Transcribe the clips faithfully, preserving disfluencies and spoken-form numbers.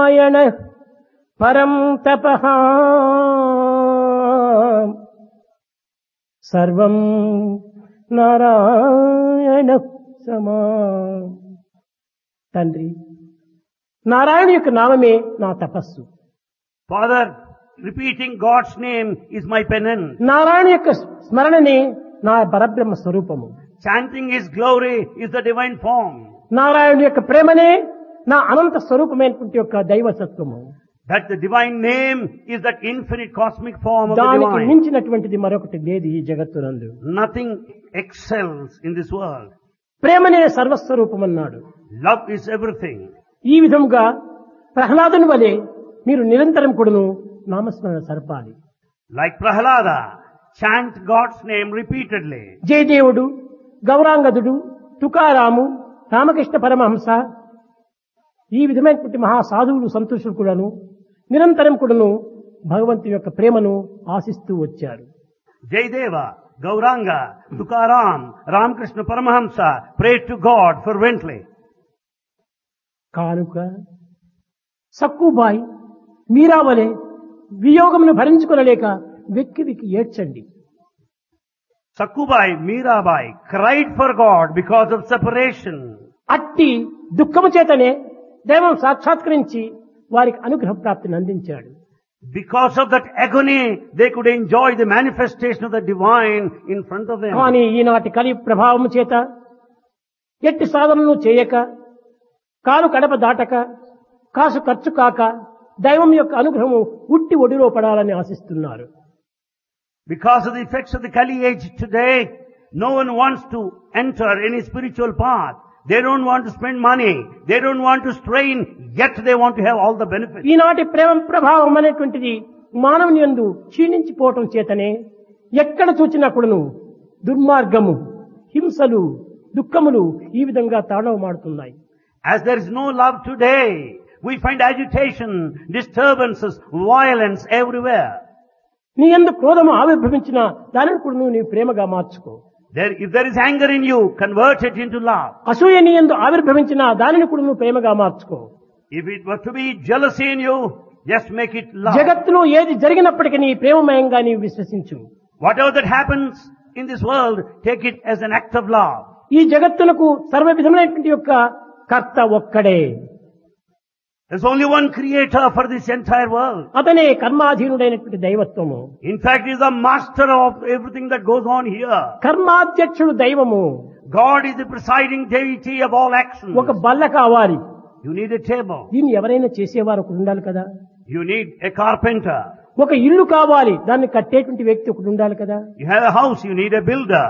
నారాయణ పరం తపః సర్వం నారాయణ సమా. తండ్రి, నారాయణ యొక్క నామమే నా తపస్సు. Father, repeating God's name is my penance. Narayana యొక్క స్మరణనే నా పరబ్రహ్మ స్వరూపము. Chanting His glory is the divine form. Narayana యొక్క ప్రేమనే నా అనంత స్వరూపమైనటువంటి యొక్క దైవసత్వము. That the divine name is that infinite cosmic form of the దానికి divine. మించినటువంటిది మరొకటి లేదు ఈ జగత్తునందు. Nothing excels in this world. ప్రేమనే సర్వస్వరూపం అన్నాడు. Love is everything. ఈ విధముగా ప్రహ్లాదుని వలె మీరు నిరంతరం కూడాను నామస్మరణ సరపాలి. Like Prahlada, chant God's name repeatedly. జయదేవుడు, గౌరాంగదుడు, Tukaramu, Ramakrishna Paramahamsa, ఈ విధమైనటువంటి మహా సాధువులు సంతోషులు కూడాను నిరంతరం కూడాను భగవంతుని యొక్క ప్రేమను ఆశిస్తూ వచ్చారు. Jayadeva, Gauranga, Tukaram, Ramakrishna Paramahamsa prayed to God fervently. కానుక సక్కుబాయి మీరావలే వియోగమును భరించుకొనలేక వెక్కి వెక్కి ఏడ్చండి. Sakkubai, Mirabai cried for God because of separation. అట్టి దుఃఖము చేతనే దైవం సాక్షాత్కరించి వారికి అనుగ్రహ ప్రాప్తిని అందించాడు. Because of that agony, they could enjoy the manifestation of the divine in front of them. కానీ ఈనాటి కలి ప్రభావము చేత ఎట్టి సాధనలు చేయక, కాలు కడప దాటక, కాసు ఖర్చు కాక దైవం యొక్క అనుగ్రహము ఉట్టి ఒడిలో పడాలని ఆశిస్తున్నారు. Because of the effects of the Kali age today, no one wants to enter any spiritual path. They don't want to spend money. They don't want to strain, yet they want to have all the benefits. ఈనాటి ప్రేమ ప్రభావం అనేటువంటిది మానవుని యందు క్షీణించిపోవటం చేతనే ఎక్కడ చూచినా కూడాను దుర్మార్గము, హింసలు, దుఃఖములు ఈ విధంగా తాండవమాడుతున్నాయి. As there is no love today, we find agitation, disturbances, violence everywhere. నీ యందు క్రోధము ఆవిర్భవించిన దానిని కూడా నువ్వు నీ ప్రేమగా మార్చుకో. There, if there is anger in you, convert it into love. అసూయ నీ యందు ఆవిర్భవించిన దానిని కూడా నువ్వు ప్రేమగా మార్చుకో. If it were to be jealousy in you, just make it love. జగత్తులో ఏది జరిగినప్పటికీ నీ ప్రేమమయంగా నీవు విశ్వసించు. Whatever that happens in this world, take it as an act of love. ఈ జగత్తులకు సర్వ విధమైనటువంటి యొక్క కర్త ఒక్కడే. There's only one creator for this entire world. అతనే కర్మాధీనుడైనటువంటి దైవత్వము. In fact, he is the master of everything that goes on here. కర్మాధ్యక్షుడు దైవము. God is the presiding deity of all actions. ఒక బల్ల కావాలి. You need a table. దీన్ని ఎవరైనా చేసేవారు ఒకడు ఉండాలి కదా. You need a carpenter. ఒక ఇల్లు కావాలి, దాన్ని కట్టేటువంటి వ్యక్తి ఒకడు ఉండాలి కదా. You have a house, you need a builder.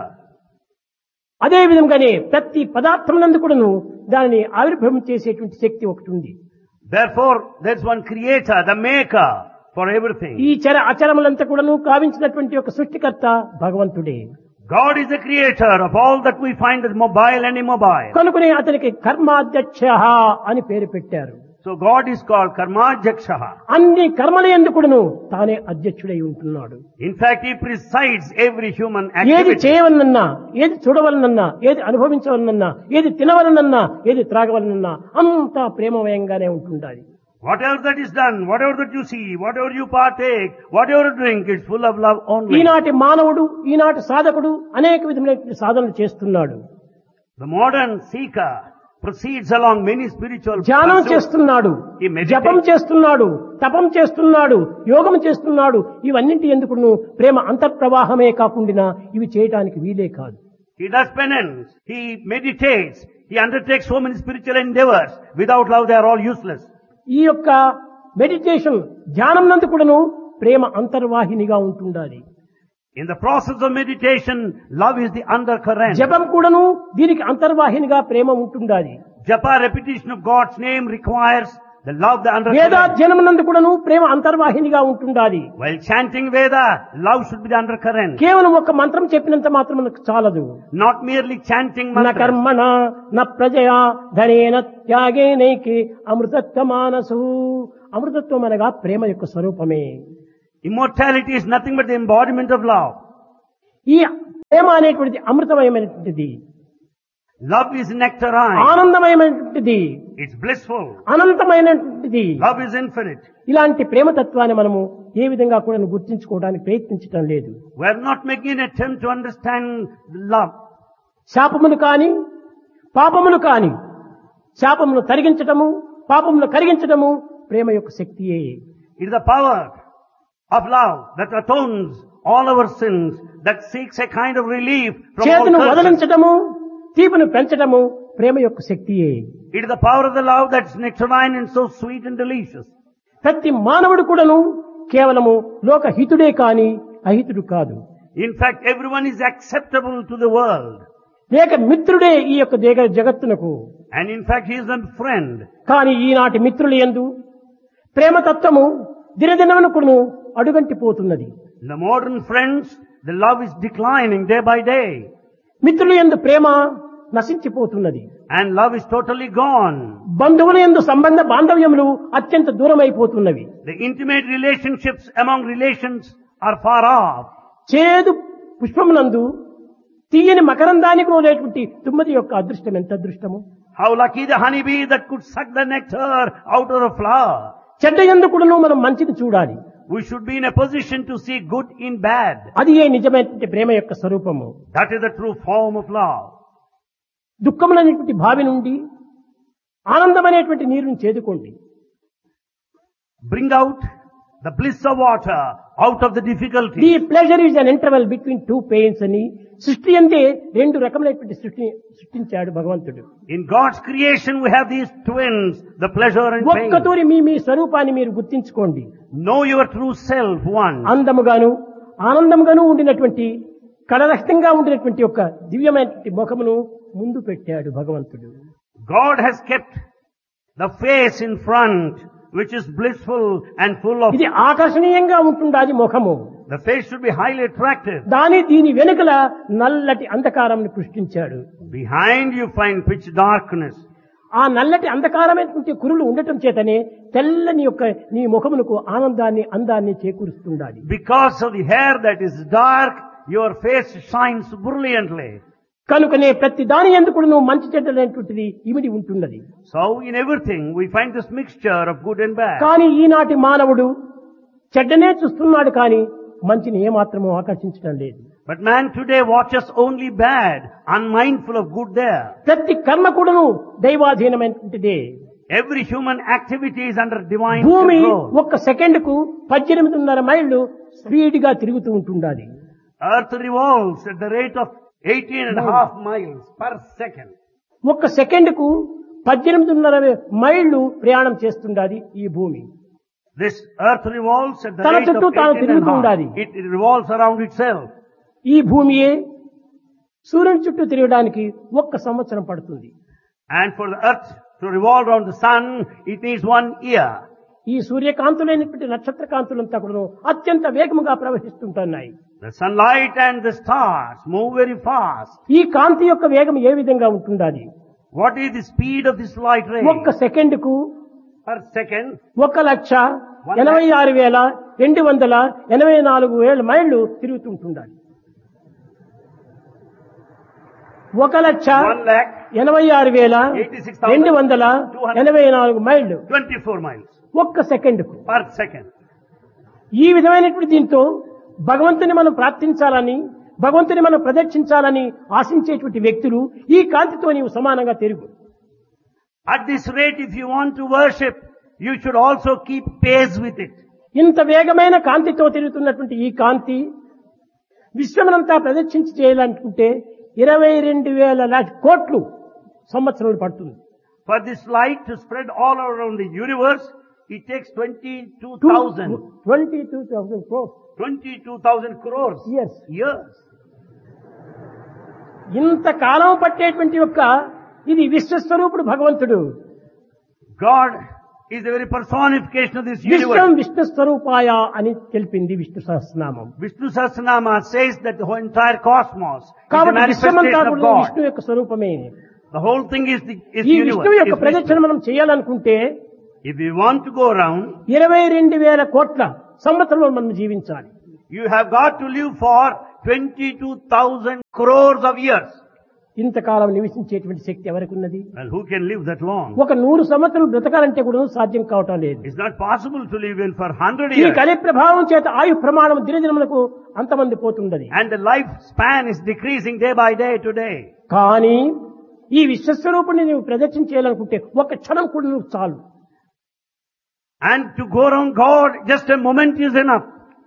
అదే విధంగానే ప్రతి పదార్థమునందు కూడాను దానిని ఆవిర్భవం చేసేటువంటి శక్తి ఒకటి ఉంది. Therefore, there's one creator, the maker for everything. ఈ చర అచరములంతా కూడాను కావించినటువంటి ఒక సృష్టికర్త భగవంతుడే. God is the creator of all that we find as mobile and immobile. కనుకనే అతనికి కర్మాధ్యక్ష అని పేరు పెట్టారు. So God is called Karmajakshaha. అన్ని కర్మల యందు కూడాను తానే అధ్యక్షుడై ఉంటున్నాడు. In fact, he presides every human ఏది activity. చేయవలనన్నా, ఏది చూడవలనన్నా, ఏది అనుభవించవలనన్నా, ఏది తినవలనన్నా, ఏది త్రాగవలనన్నా అంతా ప్రేమమయంగానే ఉంటుండాలి. Whatever that is done, whatever that you see, whatever you partake, whatever you drink, it's full of love only. ఈనాటి మానవుడు, ఈనాటి సాధకుడు అనేక విధమైనటువంటి సాధనలు చేస్తున్నాడు. The modern seeker proceeds along many spiritual ధ్యానం pursuits. చేస్తున్నాడు, He meditates. జపం చేస్తున్నాడు, తపం చేస్తున్నాడు, యోగం చేస్తున్నాడు. ఇవన్నింటి ఎందుకు ప్రేమ అంతర్ప్రవాహమే కాకుండా ఇవి చేయటానికి వీలే కాదు. He does penance. He meditates. He undertakes so many spiritual endeavors. Without love, they are all useless. ఈ యొక్క మెడిటేషన్ ధ్యానం నందు కూడాను ప్రేమ అంతర్వాహినిగా ఉంటుండాలి. In the process of meditation, love is the undercurrent. జపం కూడాను దీనికి అంతర్వాహినిగా ప్రేమ ఉంటుండాలి. Japa, repetition of God's name, requires the love, the undercurrent. వేదాధ్యనం నందు కూడాను ప్రేమ అంతర్వాహినిగా ఉంటుండాలి. While chanting Veda, love should be the undercurrent. కేవలం ఒక మంత్రం చెప్పినంత మాత్రం మనకు చాలదు. Not merely chanting న mantras. కర్మణ న ప్రజయా ధనేన త్యాగేనైకి అమృతత్వ మానసు. అమృతత్వం అనగా ప్రేమ యొక్క స్వరూపమే. Immortality is nothing but the embodiment of love. ఈ ప్రేమ అనేటువంటిది అమృతమయమైనటువంటిది. Love is nectarine. ఆనందమయమైనటువంటిది, It's blissful. అనంతమైనటువంటిది. Love is infinite. ఇలాంటి ప్రేమతత్వాన్ని మనము ఏ విధంగా కూడా గుర్తించుకోవడానికి ప్రయత్నించడం లేదు. We are not making an attempt to understand love. శాపములు కాని పాపములు కాని శాపమును తరిగించటము పాపమును కరిగించటము ప్రేమ యొక్క శక్తియే. It is the power of love that atones all our sins, that seeks a kind of relief from all చేతును curses. వదలించటము తీపును పెంచటము ప్రేమ యొక్క శక్తియే. It is the power of the love that's nectarine and so sweet and delicious. ప్రతి మానవుడు కూడాను కేవలము లోకహితుడే కాని అహితుడు కాదు. In fact, everyone is acceptable to the world. లేక మిత్రుడే ఈ యొక్క జగ- జగత్తునకు. And in fact, he is a friend. కాని ఈనాటి మిత్రులు యందు ప్రేమతత్వము దినదినమునకును అడుగంటిపోతున్నది. The modern friends, the love is declining day by day. మిత్రులు యందు ప్రేమ నశించిపోతున్నది. And love is totally gone. బంధువుల యందు సంబంధ బాంధవ్యములు అత్యంత దూరమైపోతున్నవి. The intimate relationships among relations are far off. చేదు పుష్పమునందు తీయని మకరందానికి ఉండేటువంటి తుమ్మది యొక్క అదృష్టం ఎంత అదృష్టము. How lucky the honeybee that could suck the nectar out of a flower. చెడ్డ ఎందుకును మనం మంచిని చూడాలి. We should be in a position to see good in bad. అది ఏ నిజమైనటువంటి ప్రేమ యొక్క స్వరూపము. That is the true form of love. దుఃఖములనేటువంటి భావి నుండి ఆనందమనేటువంటి నీరుని చేదుకోండి. Bring out the bliss of water out of the difficulty. The pleasure is an interval between two pains అని సృష్టి అంటే రెండు రకములైనటువంటి సృష్టి సృష్టించాడు భగవంతుడు. In God's creation we have these twins, the pleasure and pain. ఒక్కతూరి మీ మీ స్వరూపాన్ని మీరు గుర్తించుకోండి. Know your true self once. అందముగాను ఆనందముగాను ఉండినటువంటి కళరహితంగా ఉండినటువంటి ఒక దివ్యమైనటువంటి ముఖమును ముందు పెట్టాడు భగవంతుడు. God has kept the face in front, which is blissful and full of... ఇది ఆకర్షణీయంగా ఉంటుండాది ముఖము. The face should be highly attractive. దాని దీని వెనుకల నల్లటి అంధకారంని సృష్టించాడు. Behind you find pitch darkness. ఆ నల్లటి అంధకారమైనటువంటి కురులు ఉండటం చేతనే తెల్లని యొక్క నీ ముఖమునకు ఆనందాన్ని అందాన్ని చేకూరుస్తుండాలి. Because of the hair that is dark, your face shines brilliantly. కనుకనే ప్రతి దాని ఎందుకు నువ్వు మంచి చెడ్డలైనటువంటిది ఇమిడి ఉంటున్నది. So in everything we find this mixture of good and bad. కానీ ఈనాటి మానవుడు చెడ్డనే చూస్తున్నాడు కానీ మంచిని ఏమాత్రమూ ఆకర్షించడం లేదు. But man today watches only bad, unmindful of good there. ప్రతి కర్మ కూడాను దైవాధీనమైనటువంటిదే. Every human activity is under divine భూమి control. ఒక్క సెకండ్ కు పద్దెనిమిదిన్నర మైళ్ళు స్పీడ్ గా తిరుగుతూ ఉంటుండాలి. Earth revolves at the rate of eighteen and a half miles per second. ఒక్క సెకండ్ కు పద్దెనిమిదిన్నర మైళ్ళు ప్రయాణం చేస్తుండాలి ఈ భూమి. This earth revolves at the తన rate చుట్టూ of తాను eighteen and a తిరుగుతూ half. ఉండాలి. It it revolves around itself. ఈ భూమియే సూర్యుని చుట్టూ తిరగడానికి ఒక్క సంవత్సరం పడుతుంది. And for the earth to revolve around the sun, it needs one year. ఈ సూర్యకాంతులైనటువంటి నక్షత్ర కాంతులంతా కూడా అత్యంత వేగముగా ప్రవహిస్తుంటున్నాయి. The sunlight and the stars move very fast. ఈ కాంతి యొక్క వేగం ఏ విధంగా ఉంటుండాలి? What is the speed of this light ray? ఒక్క సెకండ్ కు Per second, ఒక లక్ష ఎనభై ఆరు వేల రెండు వందల ఎనభై నాలుగు వేల మైళ్ళు తిరుగుతుంటుండాలి. ఒక లక్ష one lakh ఎనభై ఆరు వేల eighty-six రెండు thousand వందల ఎనభై నాలుగు మైళ్ళు twenty-four miles ఒక్క సెకండ్ కు. per second. ఈ విధమైనటువంటి దీంతో భగవంతుని మనం ప్రార్థించాలని భగవంతుని మనం ప్రదక్షించాలని ఆశించేటువంటి వ్యక్తులు ఈ కాంతితో నీవు సమానంగా తిరుగు. At this rate, if you want to worship, you should also keep pace with it. ఇంత వేగమైన కాంతితో తిరుగుతున్నటువంటి ఈ కాంతి విశ్వమనంతా ప్రదక్షించి చేయాలనుకుంటే ఇరవై రెండు వేల లక్ష కోట్లు సంవత్సరాలు పడుతుంది. For this light to spread all around the universe, it takes twenty-two thousand. Twenty two thousand crores twenty-two thousand crores Yes. years. ఇంత కాలం పట్టేటువంటి యొక్క ఇది విశ్వస్వరూపుడు భగవంతుడు. God is the very personification of this Vishwam universe. Vishnu స్వరూపాయ అని తెలిపింది Vishnu Sahasranamam. Vishnu Sahasranama says that the whole entire cosmos is the కాబట్టి విశ్వమంతా manifestation of కూడా God. Vishnu యొక్క స్వరూపమే. The whole thing is the is ఈ universe. విష్ణువు యొక్క is ప్రదక్షిణ Vishnu. మనం చేయాలనుకుంటే If we want to go around, ఇరవై రెండు వేల కోట్ల సంవత్సరంలో మనం జీవించాలి. you have got to live for twenty-two thousand crores of years. ఇంతకాలం నివసించేటువంటి శక్తి ఎవరికి ఉన్నది? Well, who can live that long? ఒక నూరు సంవత్సరాలు బ్రతకాలంటే కూడా సాధ్యం కావటం లేదు. It's not possible to live in for hundred ఈ years. కలి ప్రభావం చేత ఆయు ప్రమాణం దినదినములకు అంతమంది పోతున్నది. And the lifespan is decreasing day by day to day. కానీ ఈ విశ్వస్వరూపుణ్ణి నువ్వు ప్రదర్శన చేయాలనుకుంటే ఒక క్షణం కూడా నువ్వు చాలు. And to go around God, just a moment is enough.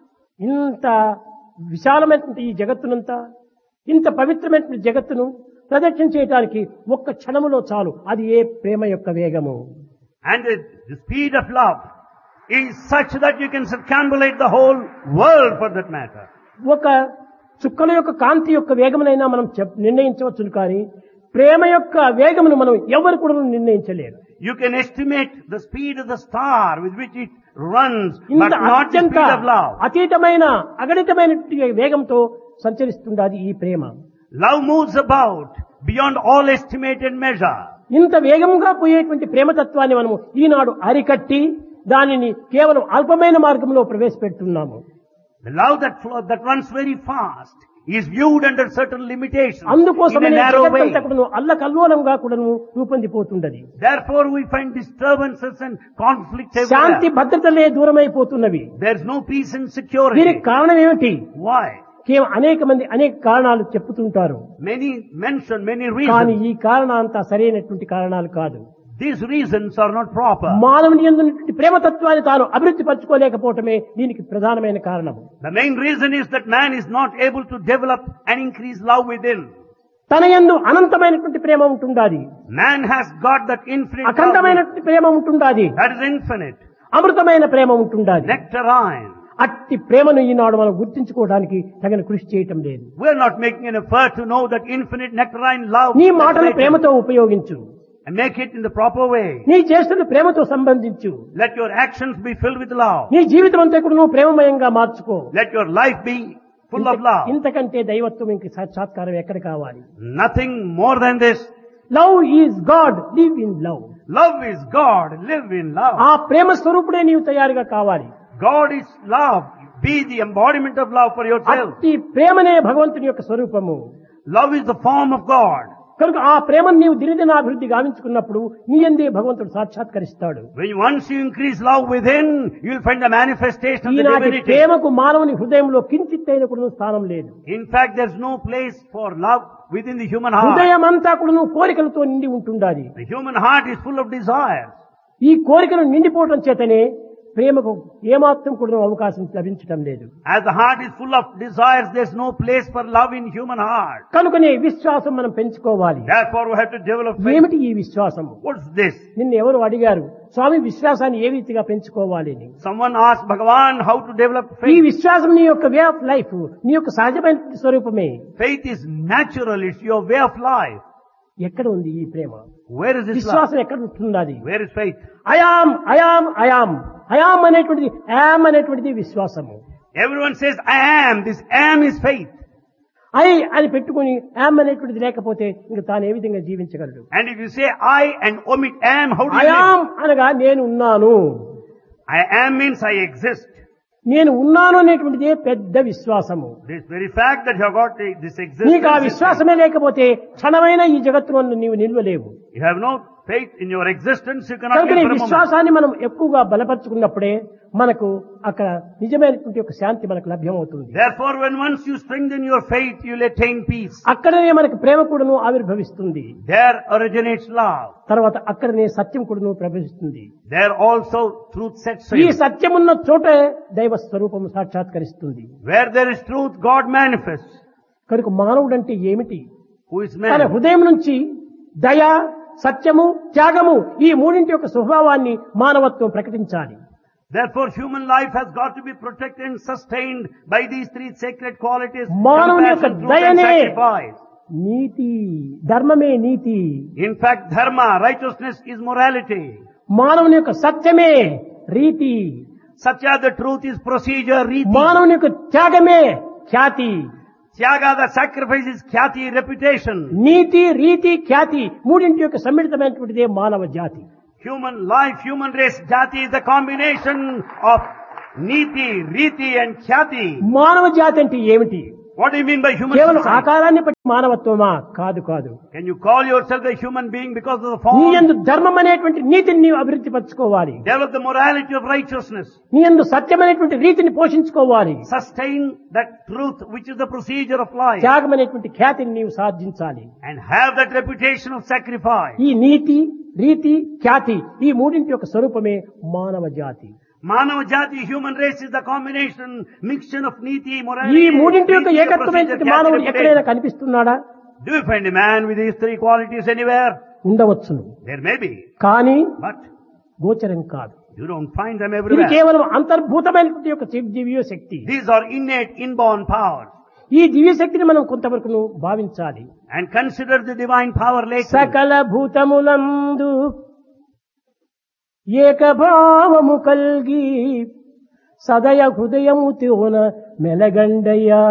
ఇంత విశాలమైనటువంటి ఈ జగత్తునంతా, ఇంత పవిత్రమైనటువంటి జగత్తును ప్రదక్షిణ చేయడానికి ఒక్క క్షణములో చాలు. అది ఏ ప్రేమ యొక్క వేగము. And the, the speed of love is such that you can circumambulate the whole world for that matter. ఒక చుక్కల యొక్క కాంతి యొక్క వేగమునైనా మనం చెప్ నిర్ణయించవచ్చును, కానీ ప్రేమ యొక్క వేగమును మనం ఎవరు కూడా నిర్ణయించలేరు. You can estimate the speed of the star with which it runs, but ఇంత not the అత్యంత speed of love. అతీతమైన అగణితమైన వేగంతో సంచరిస్తుంది ఈ ప్రేమ. Love moves about beyond all estimated measure. ఇంత వేగంగా పోయేటువంటి ప్రేమతత్వాన్ని మనము ఈనాడు అరికట్టి దానిని కేవలం అల్పమైన మార్గంలో ప్రవేశపెడుతున్నాము. The love that flows, that runs very fast is viewed under certain limitations in a అందుకోసమే narrow way. అల్లకల్లోలంగా కూడాను రూపొందిపోతున్నది. Therefore we find disturbances and conflicts Shanti everywhere. భద్రతలే దూరమైపోతున్నవి. There's no peace and security. దీనికి కారణం ఏమిటి? Why? కేవలం అనేక మంది అనేక కారణాలు చెప్పుతుంటారు, Many mention many కానీ reasons. ఈ కారణాంతా సరైనటువంటి కారణాలు కాదు. These reasons are not proper. మానవుని యందు ఉన్నటువంటి ప్రేమతత్వాన్ని తాను అభివృద్ధి పరచుకోలేకపోవటమే దీనికి ప్రధానమైన కారణం. The main reason is that man is not able to develop and increase love within. తన యందు అనంతమైనటువంటి ప్రేమ ఉంటుండాది, Man has got that infinite love. అఖండమైనటువంటి ప్రేమ ఉంటుండాది, That is infinite. అమృతమైన Prema ఉంటుండాది. Nectarine. అట్టి ప్రేమను ఈనాడు మనం గుర్తించుకోవడానికి తగిన కృషి చేయటం లేదు. We are not making an effort to know that infinite nectarine love. నీ మాటలు ప్రేమతో ఉపయోగించు, And make it in the proper way. నీ చేష్టలు ప్రేమతో సంబంధించు, Let your actions be filled with love. నీ జీవితం అంతా కూడా నువ్వు ప్రేమమయంగా మార్చుకో. Let your life be full of love. ఇంతకంటే దైవత్వం ఇంక సాక్షాత్కారం ఎక్కడ కావాలి? Nothing more than this. Love is God, live in love. Love is God. Live in love. ఆ ప్రేమ స్వరూపుడే నీవు తయారుగా కావాలి. God is love. Be the embodiment of love for yourself. అట్టి ప్రేమనే భగవంతుని యొక్క స్వరూపము. Love is the form of God. కనుక ఆ ప్రేమను నీవు దినదినాభివృద్ధి గావించుకున్నప్పుడు నీ యందే భగవంతుడు సాక్షాత్కరిస్తాడు. When once you increase love within, you will find the manifestation of the ఈనాటి divinity. ప్రేమకు మానవుని హృదయంలో కించిత్తైన కూడా స్థానం లేదు. In fact, there's no place for love within the human heart. హృదయం అంతా కూడా కోరికలతో నిండి ఉంటుండాలి. The human heart is full of desires. ఈ కోరికలు నిండిపోవటం చేతనే ప్రేమకు ఏమాత్రం కూడా అవకాశం లభించటం లేదు. As the heart is full of desires, there's no place for love in human heart. కనుకనే విశ్వాసం మనం పెంచుకోవాలి. Therefore, we have to develop faith. ఏమిటి ఈ విశ్వాసము? What's this? నిన్ను ఎవరు అడిగారు స్వామి విశ్వాసాన్ని ఏ రీతిగా పెంచుకోవాలి అని? Someone asked Bhagavan how to develop ఈ faith. విశ్వాసం నీ యొక్క వే ఆఫ్ లైఫ్, నీ యొక్క సహజమైన స్వరూపమే. Faith is natural. It's your way of life. ఎక్కడ ఉంది ఈ ప్రేమ? Where is this love? విశ్వాసం ఎక్కడ ఉంటున్నది? Where is faith? I am I am I am I am అనేటువంటిది, యామ్ అనేటువంటిది విశ్వాసము. Everyone says, I am. This am is faith. I అని పెట్టుకుని యామ్ అనేటువంటిది లేకపోతే ఇంక తాను ఏ విధంగా జీవించగలడు? And if you say I and omit am, how do you I am live? అనగా నేను ఉన్నాను, I am means I exist. నేను ఉన్నాను అనేటువంటిదే పెద్ద విశ్వాసము. This very fact that you have got this existence. నీకు ఆ is విశ్వాసమే లేకపోతే క్షణమైన ఈ జగత్తులో నీవు నిలవలేవు. faith. You have no faith in your existence, you cannot కనుక live ఈ for a moment. విశ్వాసాన్ని మనం ఎక్కువగా బలపరుచుకున్నప్పుడే మనకు అక్కడ నిజమైనటువంటి ఒక శాంతి మనకు లభ్యమవుతుంది. Therefore, when once you strengthen your faith, you will attain peace. అక్కడనే మనకు ప్రేమ కూడాను ఆవిర్భవిస్తుంది. There originates love. తర్వాత అక్కడనే సత్యం కూడాను ప్రవేశిస్తుంది. There also truth sets ఈ in. సత్యమున్న చోటే దైవ స్వరూపము సాక్షాత్కరిస్తుంది. Where there is truth, God manifests. కనుక మానవుడు అంటే ఏమిటి? Who is తన man? హృదయం నుంచి దయ, సత్యము, త్యాగము ఈ మూడింటి యొక్క స్వభావాన్ని మానవత్వం ప్రకటించాలి. Therefore, human life has got to be protected and sustained by these three sacred qualities: మానవుని యొక్క compassion, truth, and దయనే sacrifice. నీతి, ధర్మమే నీతి. In fact, dharma, righteousness, is morality. మానవుని యొక్క సత్యమే రీతి. Satya, the truth, is procedure, riti. మానవుని యొక్క త్యాగమే ఖ్యాతి. Tyaga, the sacrifice, is khyati, reputation. నీతి, రీతి, ఖ్యాతి మూడింటి యొక్క సమ్మిళితమైనటువంటిదే మానవ జాతి. Human life, human race, jati is the combination of niti, riti and khyati. మానవ జాతి అంటే ఏమిటి? What do you mean by human కేవలం society? ఆకారాన్ని బట్టి మానవత్వమా? కాదు కాదు. Can you call yourself a human being because of the నీ form? యందు ధర్మం అనేటువంటి నీతిని నీవు అభివృద్ధి పరచుకోవాలి. Develop the morality of righteousness. నీ యందు సత్యమైనటువంటి రీతిని పోషించుకోవాలి. Sustain that truth which is the procedure of life. త్యాగం అనేటువంటి ఖ్యాతిని నీవు సాధించాలి. And have that reputation of sacrifice. ఈ నీతి, రీతి, ఖ్యాతి ఈ మూడింటి యొక్క స్వరూపమే మానవ జాతి. Manava Jati, human race is the combination, mixture of niti, ఈ morality, మూడింటి యొక్క neeti, ఏకత్వమైనటువంటి procedure, మానవుడు reputation. ఎక్కడైనా కనిపిస్తున్నాడా? Do you find a man with these three qualities anywhere? ఉండవచ్చును. There may be, కానీ but గోచరం కాదు. you don't find them ఇది everywhere. కేవలం అంతర్భూతమైనటువంటి యొక్క దివ్య శక్తి. These are innate, inborn powers. ఈ దివ్య శక్తిని మనం కొంతవరకు భావించాలి. And consider the divine power lately. సకల భూతములందు ఏకభావము కల్గి సదయ హృదయముతోన మెలగండయ్యా.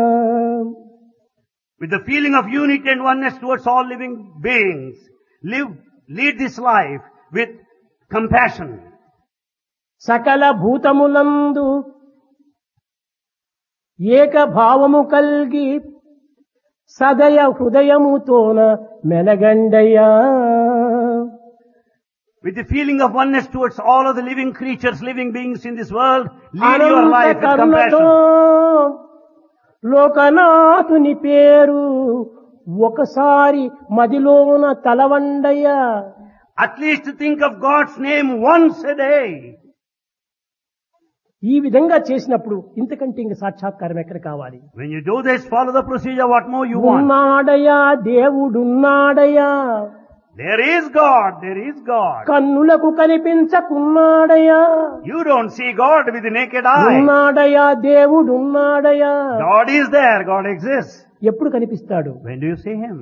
With the feeling of unity and oneness towards all living beings, live, lead this life with compassion. సకల భూతములందు ఏకభావము కల్గి సదయ హృదయముతోన మెలగండయ్యా. With the feeling of oneness towards all of the living creatures, living beings in this world, lead your life with compassion. లోకనాథుని పేరు ఒకసారి మదిలోన తలవండయ్యా. At least think of God's name once a day. ఈ విధంగా చేసినప్పుడు ఇంతకంటే ఇంక సాక్షాత్కారం ఎక్కడ కావాలి? When you do this, follow the procedure, what more you want? ఉన్నాడయా దేవుడున్నాడయా. There is God, there is God. కన్నులకు కనిపించకున్నాడయా. You don't see God with the naked eye. ఉన్నాడయా దేవుడున్నాడయా. God is there, God exists. ఎప్పుడు కనిపిస్తాడు? When do you see Him?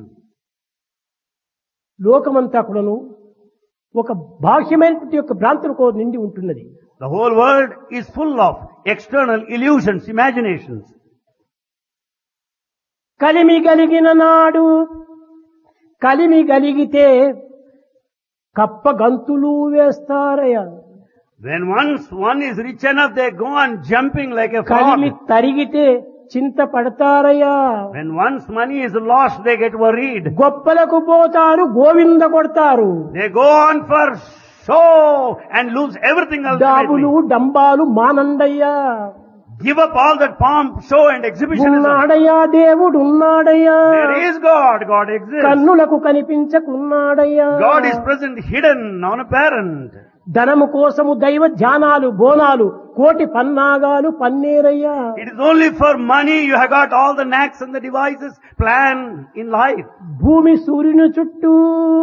లోకమంతా కూడాను ఒక బాహ్యమైనటువంటి యొక్క భ్రాంతులకు నిండి ఉంటున్నది. The whole world is full of external illusions, imaginations. కలిమి గలిగిన నాడు కలిమి గలిగితే కప్ప గంతులు వేస్తారయ్యా. When once one is rich enough, they go on jumping like a Kalimi frog. తరిగితే చింత పడతారయ్యా. When once money is lost, they get worried. గొప్పలకు పోతారు గోవింద కొడతారు. They go on for show and lose everything డాబులు ultimately. డంబాలు మానండయ్యా. Give up all that pomp, show and exhibitionism. ఉన్నాడయ్యా దేవుడు ఉన్నాడయ్యా. There is God, God exists. కన్నులకు కనిపించకున్నాడయ్యా. God is present, hidden, non-apparent. ధనము కోసము దైవ ధ్యానాలు బోనాలు కోటి పన్నాగాలు పన్నీరయ్యా. It is only for money you have got all the knacks and the devices planned in life. భూమి సూర్యుని చుట్టూ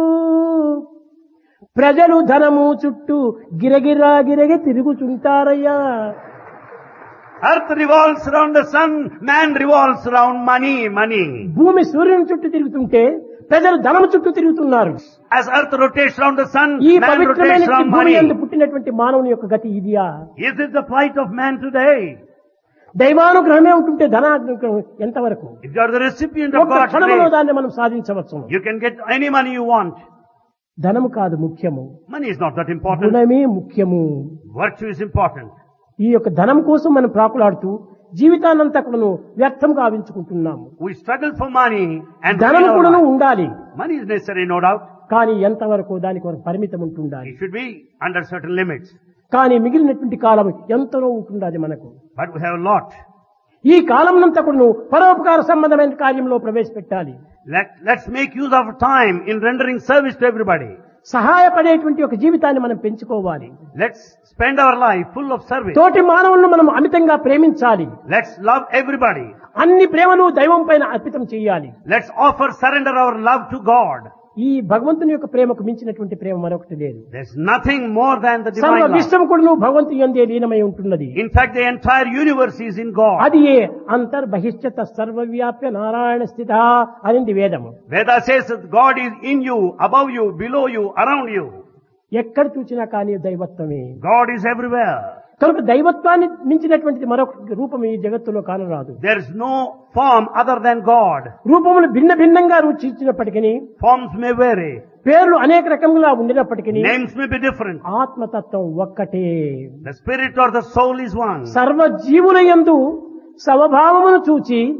ప్రజలు ధనము చుట్టూ గిరగిరా గిరగి తిరుగుతుంటారయ్యా. Earth revolves around the sun, man revolves around money, money. భూమి సూర్యుని చుట్టూ తిరుగుతుంటే ప్రజలు ధనము చుట్టూ తిరుగుతున్నారు. As earth rotates around the sun, ఈ man rotates పవిత్రమైన around భూమి money. యందు పుట్టినటువంటి మానవుని యొక్క గతి ఇదియా? Is this the plight of man today? దైవానుగ్రహమే ఉంటుంటే ధనానుగ్రహం ఎంతవరకు? If you are the recipient of ఒక్క God's క్షణంలో grace, దాన్ని మనం సాధించవచ్చు. you can get any money you want. ధనము కాదు ముఖ్యము, Money is not that important. గుణమే ముఖ్యము. Virtue is important. ఈ యొక్క ధనం కోసం మనం ప్రాకులాడుతూ జీవితాన్నంతా కూడాను వ్యర్థం గావించుకుంటున్నాము. We struggle for money and ధనం ruin our కూడాను life. ఉండాలి, Money is necessary, no doubt. కానీ ఎంతవరకు దానికి ఒక పరిమితం ఉంటుండాలి. It should be under certain limits. కానీ మిగిలినటువంటి కాలం ఎంతలో ఉంటుండాలి మనకు. But we have a lot. ఈ కాలంనంతా కూడాను పరోపకార సంబంధమైన కార్యంలో ప్రవేశపెట్టాలి. Let, let's make use of time in rendering service to everybody. సహాయపడేటువంటి ఒక జీవితాన్ని మనం పెంచుకోవాలి. Let's spend our life full of service. తోటి మానవులను మనం అమితంగా ప్రేమించాలి. Let's love everybody. అన్ని ప్రేమను దైవం పైన అర్పితం చేయాలి. Let's offer, surrender our love to God. ఈ భగవంతుని యొక్క ప్రేమకు మించినటువంటి ప్రేమ మరొకటి లేదు. There's nothing more than the సర్వ divine love. విశ్వం కూడా భగవంతుని యందే లీనమై ఉంటున్నది. In fact, the entire universe is in God. అది ఏ అంతర్బహిష్యత సర్వవ్యాప్య నారాయణ స్థిత అనింది వేదము. Veda says that God is in you, above you, below you, around you. ఎక్కడ చూసినా కానీ దైవత్వమే. God is everywhere. కనుక దైవత్వాన్ని మించినటువంటిది మరొక రూపం ఈ జగత్తులో కానరాదు. There is no form other than God. రూపములు భిన్న భిన్నంగా రుచించినప్పటికీ, Forms may vary. పేర్లు అనేక రకములుగా ఉండినప్పటికీ Names may be different. ఆత్మతత్వం ఒక్కటే. The spirit or the soul is one. సర్వ జీవుల యందు సమభావమును చూచి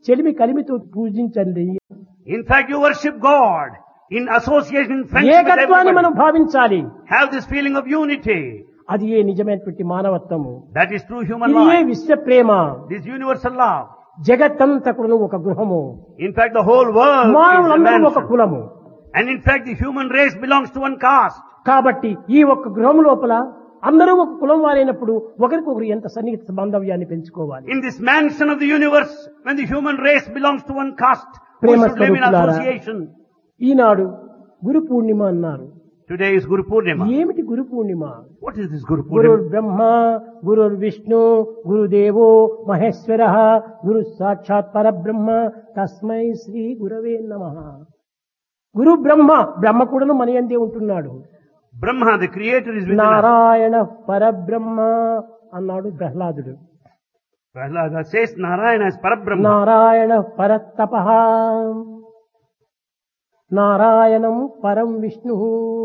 చెలిమి కలిమితో పూజించండి. In fact, you worship God in association, in friendship with ఏకత్వాన్ని మనం everybody. భావించాలి. Have this feeling of unity. అది ఏ నిజమైనటువంటి మానవత్వము. That is true human ఇది ఏ life. విశ్వ ప్రేమ. This universal love. జగత్తంతా కూడా ఒక గృహము. In fact, the whole world is a మానవులందరూ ఒక mansion. కులము. And in fact, the human race belongs to one caste. కాబట్టి ఈ ఒక్క గృహం లోపల అందరూ ఒక కులం వారైనప్పుడు ఒకరికొకరు ఎంత సన్నిహిత బాంధవ్యాన్ని పెంచుకోవాలి. In this mansion of the universe, when the human race belongs to one caste, we Prema should live in స్వరూపులారా, association. ఈనాడు గురు పూర్ణిమ అన్నారు. Today is Guru Purnima. ఏమిటి Guru Purnima? What is this Guru గురుర్ Purnima? బ్రహ్మ గురుర్ విష్ణు గురుదేవో మహేశ్వర గురు సాక్షాత్ పరబ్రహ్మ తస్మై శ్రీ గురవే నమః. గురు బ్రహ్మ, బ్రహ్మ కూడాను మన యందే ఉంటున్నాడు. Brahma, the creator, is within us. Narayana పరబ్రహ్మ అన్నాడు ప్రహ్లాదుడు. Prahlada says Narayana is Parabrahma. Narayana పరతపః నారాయణం పరం విష్ణు.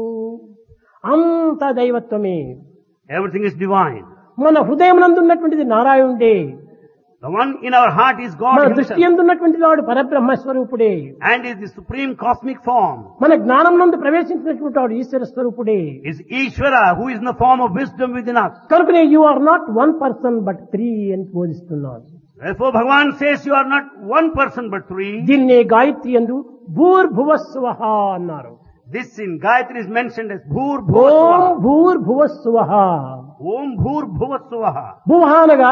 అంత దైవత్వమే. Everything is divine. మన హృదయం నందున్నటువంటిది నారాయణుడే. The one in our heart is God మన దృష్టి himself. ఎందున్నటువంటి వాడు పరబ్రహ్మ స్వరూపుడే. And is the supreme cosmic form. మన జ్ఞానం నందు ప్రవేశించినటువంటి వాడు ఈశ్వర స్వరూపుడే. Is Ishvara, who is in the form of wisdom within us. కనుకనే you are not one person but three అని బోధిస్తున్నాడు. Therefore Bhagavan says you are not one person but three. దీన్నే గాయత్రి యందు భూర్భువస్వః అన్నారు. This in Gayatri is mentioned as Bhur Om Bhuvasvaha. భూర్భువస్వః. Om Bhur Bhuvasvaha. భువః అనగా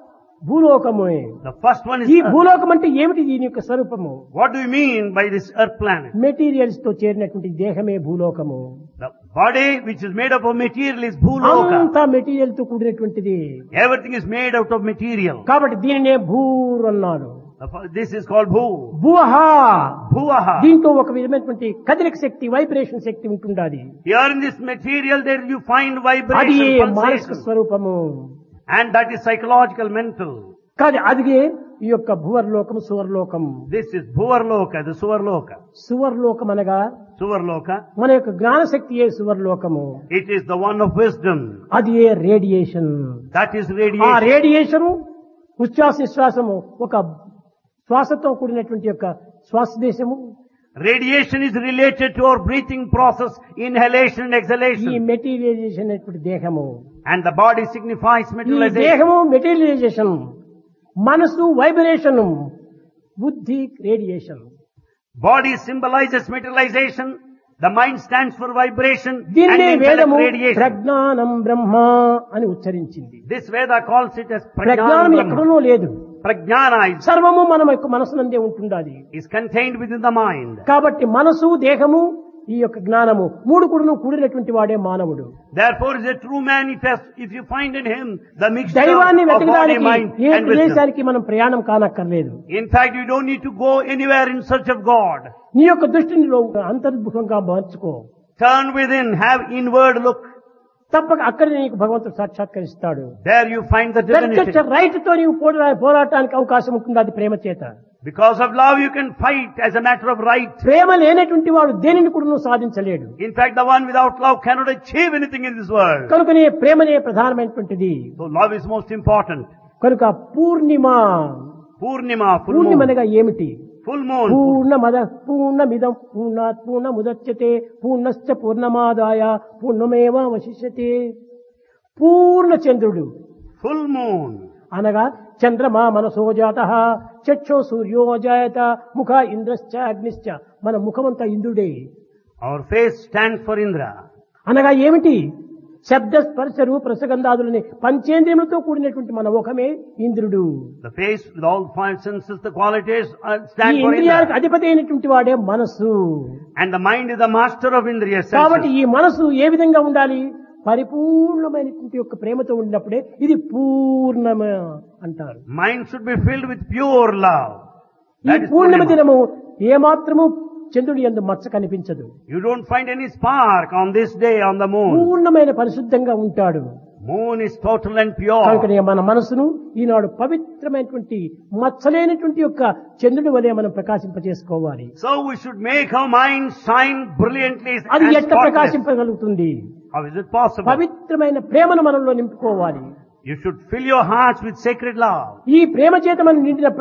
భూలోకమే. The first one is ఈ earth. భూలోకం అంటే ఏమిటి? దీని యొక్క స్వరూపము What do you mean by this earth planet? Materials తో చేరినటువంటి దేహమే భూలోకము. The body which is made up of material is Bhuloka. అంతా మెటీరియల్ తో కూడినటువంటిది. Everything is made out of material. కాబట్టి దీనినే భూర్ అన్నాడు. The fir- This is called Bhu. భువః. Bhuvaha. దీంట్లో ఒక విధమైనటువంటి కదలిక శక్తి, వైబ్రేషన్ శక్తి ఉంటుండాలి. Here in this material there you find అది vibration, మానసిక pulsation. స్వరూపము. And that is psychological, mental. కాదు, అది ఈ యొక్క భువర్లోకం సువర్లోకం. This is Bhuvarloka, the Suvarloka. సువర్లోకం అనగా Suvarloka, మన యొక్క జ్ఞానశక్తియే సువర్లోకము. it is the one of wisdom. అది ఏ రేడియేషన్. That is ఆ radiation. రేడియేషన్ ఉచ్ఛ్వాస నిశ్వాసము ఒక శ్వాసతో కూడినటువంటి యొక్క శ్వాస దేశము. Radiation is related to our breathing process, inhalation and ఈ exhalation. మెటీరియలైజేషన్ అనేటువంటి దేహము. And the body signifies ఈ materialization. దేహము మెటీరియలైజేషన్, మనసు వైబ్రేషన్, బుద్ధి radiation. Body symbolizes materialization. The mind stands for vibration. And దీన్నే intellect వేదము radiation. ప్రజ్ఞానం బ్రహ్మ అని ఉచ్చరించింది. This Veda calls it as ప్రజ్ఞానం Prajnana ఎక్కడనో లేదు. Prajnana is, సర్వము మన యొక్క మనసునందే ఉంటుండాలి. is contained within the mind. కాబట్టి మనసు, దేహము, ఈ యొక్క జ్ఞానము మూడు కూడాను కూడినటువంటి వాడే మానవుడు. Therefore is a true man if, if you find in him the mixture దైవాన్ని of body, వెతకడానికి mind ఏ and wisdom. ప్రదేశానికి మనం ప్రయాణం కానక్కర్లేదు. In fact, you don't need to go anywhere in search of God. నీ యొక్క దృష్టిని అంతర్ముఖంగా మార్చుకో. Turn within, have inward look. తప్పక అక్కడ నీకు భగవంతుడు సాక్షాత్కరిస్తాడు. There you find the ప్రత్యక్ష divinity. రైట్ తో నీవు పోరా- పోరాటానికి అవకాశం ఉంటుంది. అది ప్రేమ చేత. Because of love you can fight as a matter of right. ప్రేమ లేనటువంటి వాడు దేనిని కూడా నువ్వు సాధించలేడు. In fact, the one without love cannot achieve anything in this world. కనుకనే ప్రేమనే ప్రధానమైనటువంటిది. So love is most important. కనుక పూర్ణిమ. Purnima, full పూర్ణిమ moon. అనగా ఏమిటి? Full moon. పూర్ణమద పూర్ణమిదం పూర్ణాత్ పూర్ణముదచ్యతే పూర్ణశ్చ పూర్ణమాదాయ పూర్ణమేవ వశిష్యతే. పూర్ణ చంద్రుడు Full moon. అనగా చంద్రమా మనసో జాతః చక్షో సూర్యో జాయత ముఖ ఇంద్రశ్చ అగ్నిశ్చ. మన ముఖమంతా ఇంద్రుడే. Our face stands for Indra. అనగా ఏమిటి? శబ్ద స్పర్శ రూప రసగంధాదులని పంచేంద్రియములతో కూడినటువంటి మన ముఖమే ఇంద్రుడు. The face with all five senses, the qualities uh, ఈ stand for ఇంద్రియాలకు Indra. అధిపతి అయినటువంటి వాడే మనసు. And the mind is the master of Indriya కాబట్టి senses. ఈ మనసు ఏ విధంగా ఉండాలి? పరిపూర్ణమైనటువంటి యొక్క ప్రేమతో ఉండినప్పుడే ఇది పూర్ణమ అంటారు. Mind should be filled with pure love. ఈ That is పూర్ణిమ Purnima. దినము ఏమాత్రము చంద్రుడి యందు మచ్చ కనిపించదు. You don't find any spark on this day on the moon. పూర్ణమైన పరిశుద్ధంగా ఉంటాడు. Moon is total and pure. కనుకనే మన మనసును ఈనాడు పవిత్రమైనటువంటి మచ్చలేనటువంటి యొక్క చంద్రుడి వలె మనం ప్రకాశింపజేసుకోవాలి. So we should make our mind shine brilliantly అది and ఎట్లా spotless. ప్రకాశింపగలుగుతుంది? How is it possible? పవిత్రమైన ప్రేమను మనలో నింపుకోవాలి. You should fill your hearts with sacred love. ఈ ప్రేమ చేత మనం నిండినప్పుడే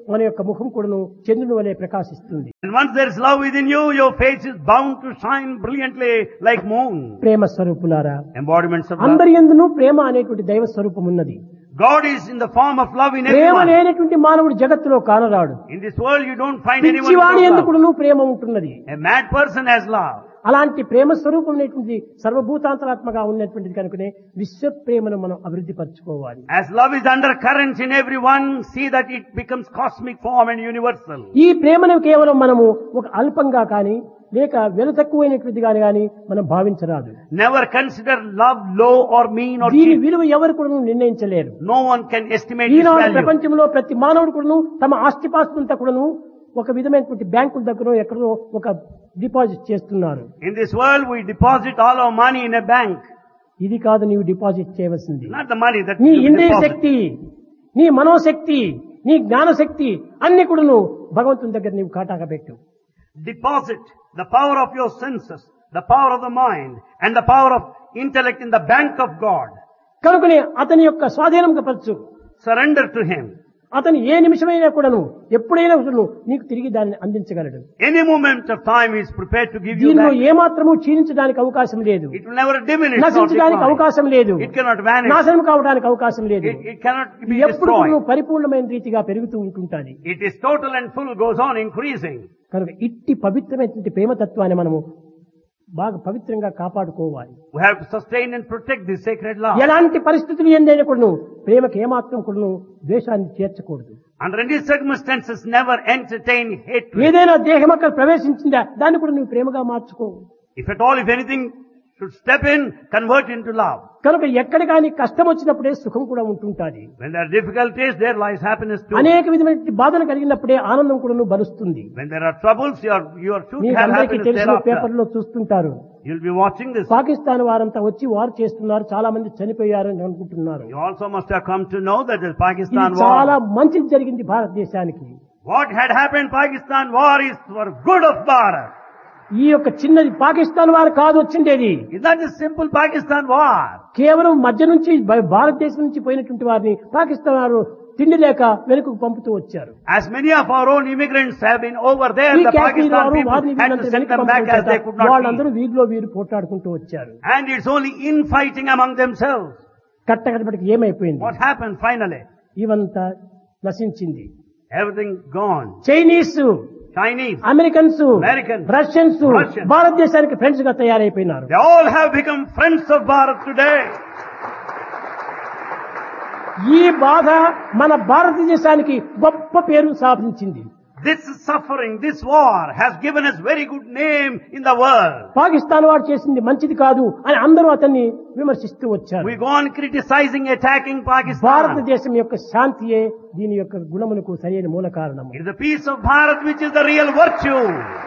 మన యొక్క ముఖం కూడాను చంద్రుని వలె ప్రకాశిస్తుంది. And once there is love within you, your face is bound to shine brilliantly like moon. ప్రేమ స్వరూపులారా, Embodiments of love. అందరి యందును ప్రేమ అనేటువంటి దైవ స్వరూపం ఉన్నది. God is in the form of love in Prema everyone. లేనటువంటి మానవుడు జగత్తులో కానరాడు. In this world you don't find anyone పిచ్చివాని without ఎందుకు love. ప్రేమ ఉంటున్నది. A mad person has love. అలాంటి ప్రేమ స్వరూపం అనేటువంటి సర్వభూతాంతరాత్మగా ఉన్నటువంటిది కనుకనే విశ్వ ప్రేమను మనం అభివృద్ధి పరచుకోవాలి. As love is undercurrent in everyone, see that it becomes cosmic form and universal. ఈ ప్రేమను కేవలం మనము ఒక అల్పంగా కానీ లేక వెల తక్కువైనటువంటిది కానీ కానీ మనం భావించరాదు. Never consider love low or mean or దీని cheap. విలువ ఎవరు కూడా నిర్ణయించలేరు. No one can estimate its Eenadu value. ప్రపంచంలో ప్రతి మానవుడు కూడాను తమ ఆస్తిపాస్తులంతా కూడాను ఒక విధమైనటువంటి బ్యాంకుల దగ్గర ఎక్కడో ఒక డిపాజిట్ చేస్తున్నారు. In this world we deposit all our money in a bank. ఇది కాదు నీవు డిపాజిట్ చేయవలసింది. Not the money that నీ you ఇంద్రియ deposit. శక్తి, నీ మనోశక్తి, నీ జ్ఞాన శక్తి అన్ని కూడాను భగవంతుని దగ్గర నీవు కాటాగా పెట్టు. Deposit the power of your senses, the power of the mind, and the power of intellect in the bank of God. కనుకనే అతని యొక్క స్వాధీనంగా పరచు. Surrender to Him. అతను ఏ నిమిషమైనా కూడాను ఎప్పుడైనా కూడాను నీకు తిరిగి దాన్ని అందించగలడు. Any moment of time is prepared to give you దీనిలో back. ఏమాత్రము క్షీణించడానికి అవకాశం లేదు, It will never diminish nor నశించడానికి decline. అవకాశం లేదు, It cannot vanish. నాశనం కావడానికి అవకాశం లేదు. It, it cannot be ఎప్పుడు destroyed. కూడాను పరిపూర్ణమైన రీతిగా పెరుగుతూ ఉంటుంటాది. It is total and full, goes on increasing. కనుక ఇట్టి పవిత్రమైనటువంటి ప్రేమతత్వాన్ని మనము బాగా పవిత్రంగా కాపాడుకోవాలి. We have to sustain and protect this sacred love. ఎలాంటి పరిస్థితులు ఏందైనా కూడాను ప్రేమకు ఏమాత్రం కూడాను ద్వేషాన్ని చేర్చకూడదు. Under any circumstances, never entertain hatred. ఏదైనా దేహం అక్కడ ప్రవేశించిందా దాన్ని కూడా నువ్వు ప్రేమగా మార్చుకో. If at all, if anything should step in, convert into love. కనుక ఎక్కడ కానీ కష్టం వచ్చినప్పుడే సుఖం కూడా ఉంటుంటాది. When there are difficulties, there lies happiness too. అనేక విధమైన బాధలు కలిగినప్పుడే ఆనందం కూడా నువ్వు బలుస్తుంది. When there are troubles, you are, you are sure to మీకు have అందరికీ happiness తెలిసిన thereafter. పేపర్లో చూస్తుంటారు. You'll be watching this. Pakistan వారంతా వచ్చి వారు చేస్తున్నారు, చాలా మంది చనిపోయారు అని అనుకుంటున్నారు. You also must have come to know that the ఇది Pakistan చాలా war. మంచిది జరిగింది భారతదేశానికి. What had happened Pakistan war is for good of Bharat. ఈ యొక్క చిన్నది పాకిస్తాన్ వారు కాదు వచ్చిండేది. It's not a simple Pakistan war. కేవలం మధ్య నుంచి బ- భారతదేశం నుంచి పోయినటువంటి వారిని పాకిస్తాన్ వారు తిండి లేక వెనుకకు పంపుతూ వచ్చారు. As many of our own immigrants have been over there, ఈ the కాశ్మీర్ Pakistan వారు people వారిని had వీళ్ళంతా to send వెనక్కి them back పంపుతూ as they could not వాళ్ళందరూ leave. వీధిలో వీరు పోట్లాడుకుంటూ వచ్చారు. And it's only infighting among themselves. కట్టకడపటికి ఏమైపోయింది? What happened finally? ఇవంతా నశించింది. Everything gone. Chinese, Chinese, Americans, Americans, Russians Russians. భారతదేశానికి ఫ్రెండ్స్ గా తయారైపోయినారు. they all have become friends of Bharat today. ఈ బాధ మన భారతదేశానికి గొప్ప పేరు సాధించింది. This suffering, this war has given us very good name in the world. Pakistan వాడు చేసింది మంచిది కాదు అని అందరూ అతన్ని విమర్శిస్తూ వచ్చారు. We go on criticizing, attacking Pakistan. భారతదేశం యొక్క శాంతియే దీని యొక్క గుణమునకు సరైన మూల కారణము. It is the peace of Bharat which is the real virtue.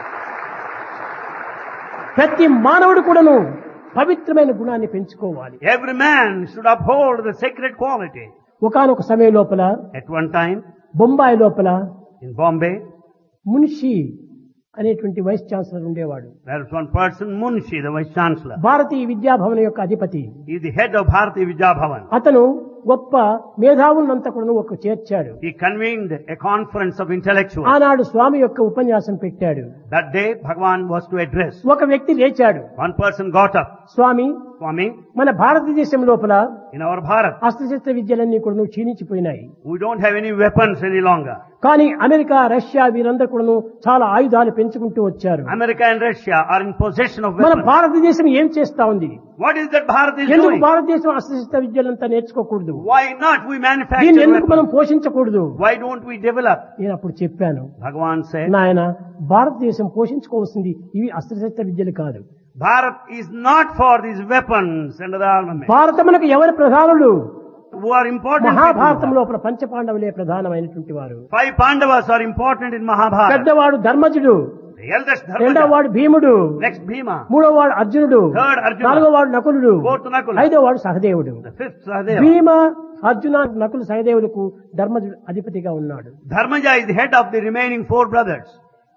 ప్రతి మానవుడు కూడాను పవిత్రమైన గుణాన్ని పెంచుకోవాలి. Every man should uphold the sacred quality. ఒకానొక సమయం లోపల At one time, బొంబాయి లోపల in Bombay, మున్షి అనేటువంటి వైస్ ఛాన్సలర్ ఉండేవాడు. there is one person, Munshi, the Vice Chancellor. భారతీయ విద్యాభవన్ యొక్క అధిపతి. He is the head of Bharati Vidya Bhavan. అతను గొప్ప మేధావులంతా కూడా ఒక చేర్చాడు. He convened a conference of intellectuals. ఆనాడు స్వామి యొక్క ఉపన్యాసం పెట్టాడు. That day, Bhagavan was to address. ఒక వ్యక్తి లేచాడు. One person got up. స్వామి, Swami, మన భారతదేశం లోపల in our Bharat, అస్త్రశస్త్ర విద్యలన్నీ కూడా క్షీణించిపోయినాయి. we don't have any weapons any longer. కానీ అమెరికా, రష్యా వీరందరూ కూడా చాలా ఆయుధాలు పెంచుకుంటూ వచ్చారు. America and Russia are in possession of మన weapons. భారతదేశం ఏం చేస్తా ఉంది? What is that Bharat is ఎందుకు doing? భారతదేశం అస్త్రశస్త్ర విద్యలంతా నేర్చుకోకూడదు? Why not we దీన్ని manufacture ఎందుకు మనం weapons? పోషించకూడదు? Why don't we develop? నేను అప్పుడు చెప్పాను, Bhagavan said, నాయన భారతదేశం పోషించుకోవాల్సింది ఇవి అస్త్రశస్త్ర విద్యలు కాదు. Bharat is not for these weapons and the armament. భారతమునకు ఎవరి ప్రధానులు? Who are important Mahabharatam people. లోపల పంచపాండవులే ప్రధానమైనటువంటి వారు. Five Pandavas are important in Mahabharata. పెద్దవాడు ధర్మజుడు, The eldest రెండవ Dharmaja, వాడు భీముడు, next Bhima, మూడవ వాడు అర్జునుడు, Third Arjuna. నాలుగో వాడు నకులుడు, Fourth Nakula. ఐదవ వాడు సహదేవుడు. the fifth Sahadeva. భీమ, అర్జున, నకులు, సహదేవులకు ధర్మజుడు అధిపతిగా ఉన్నాడు. Dharmaja is the head of the remaining four brothers.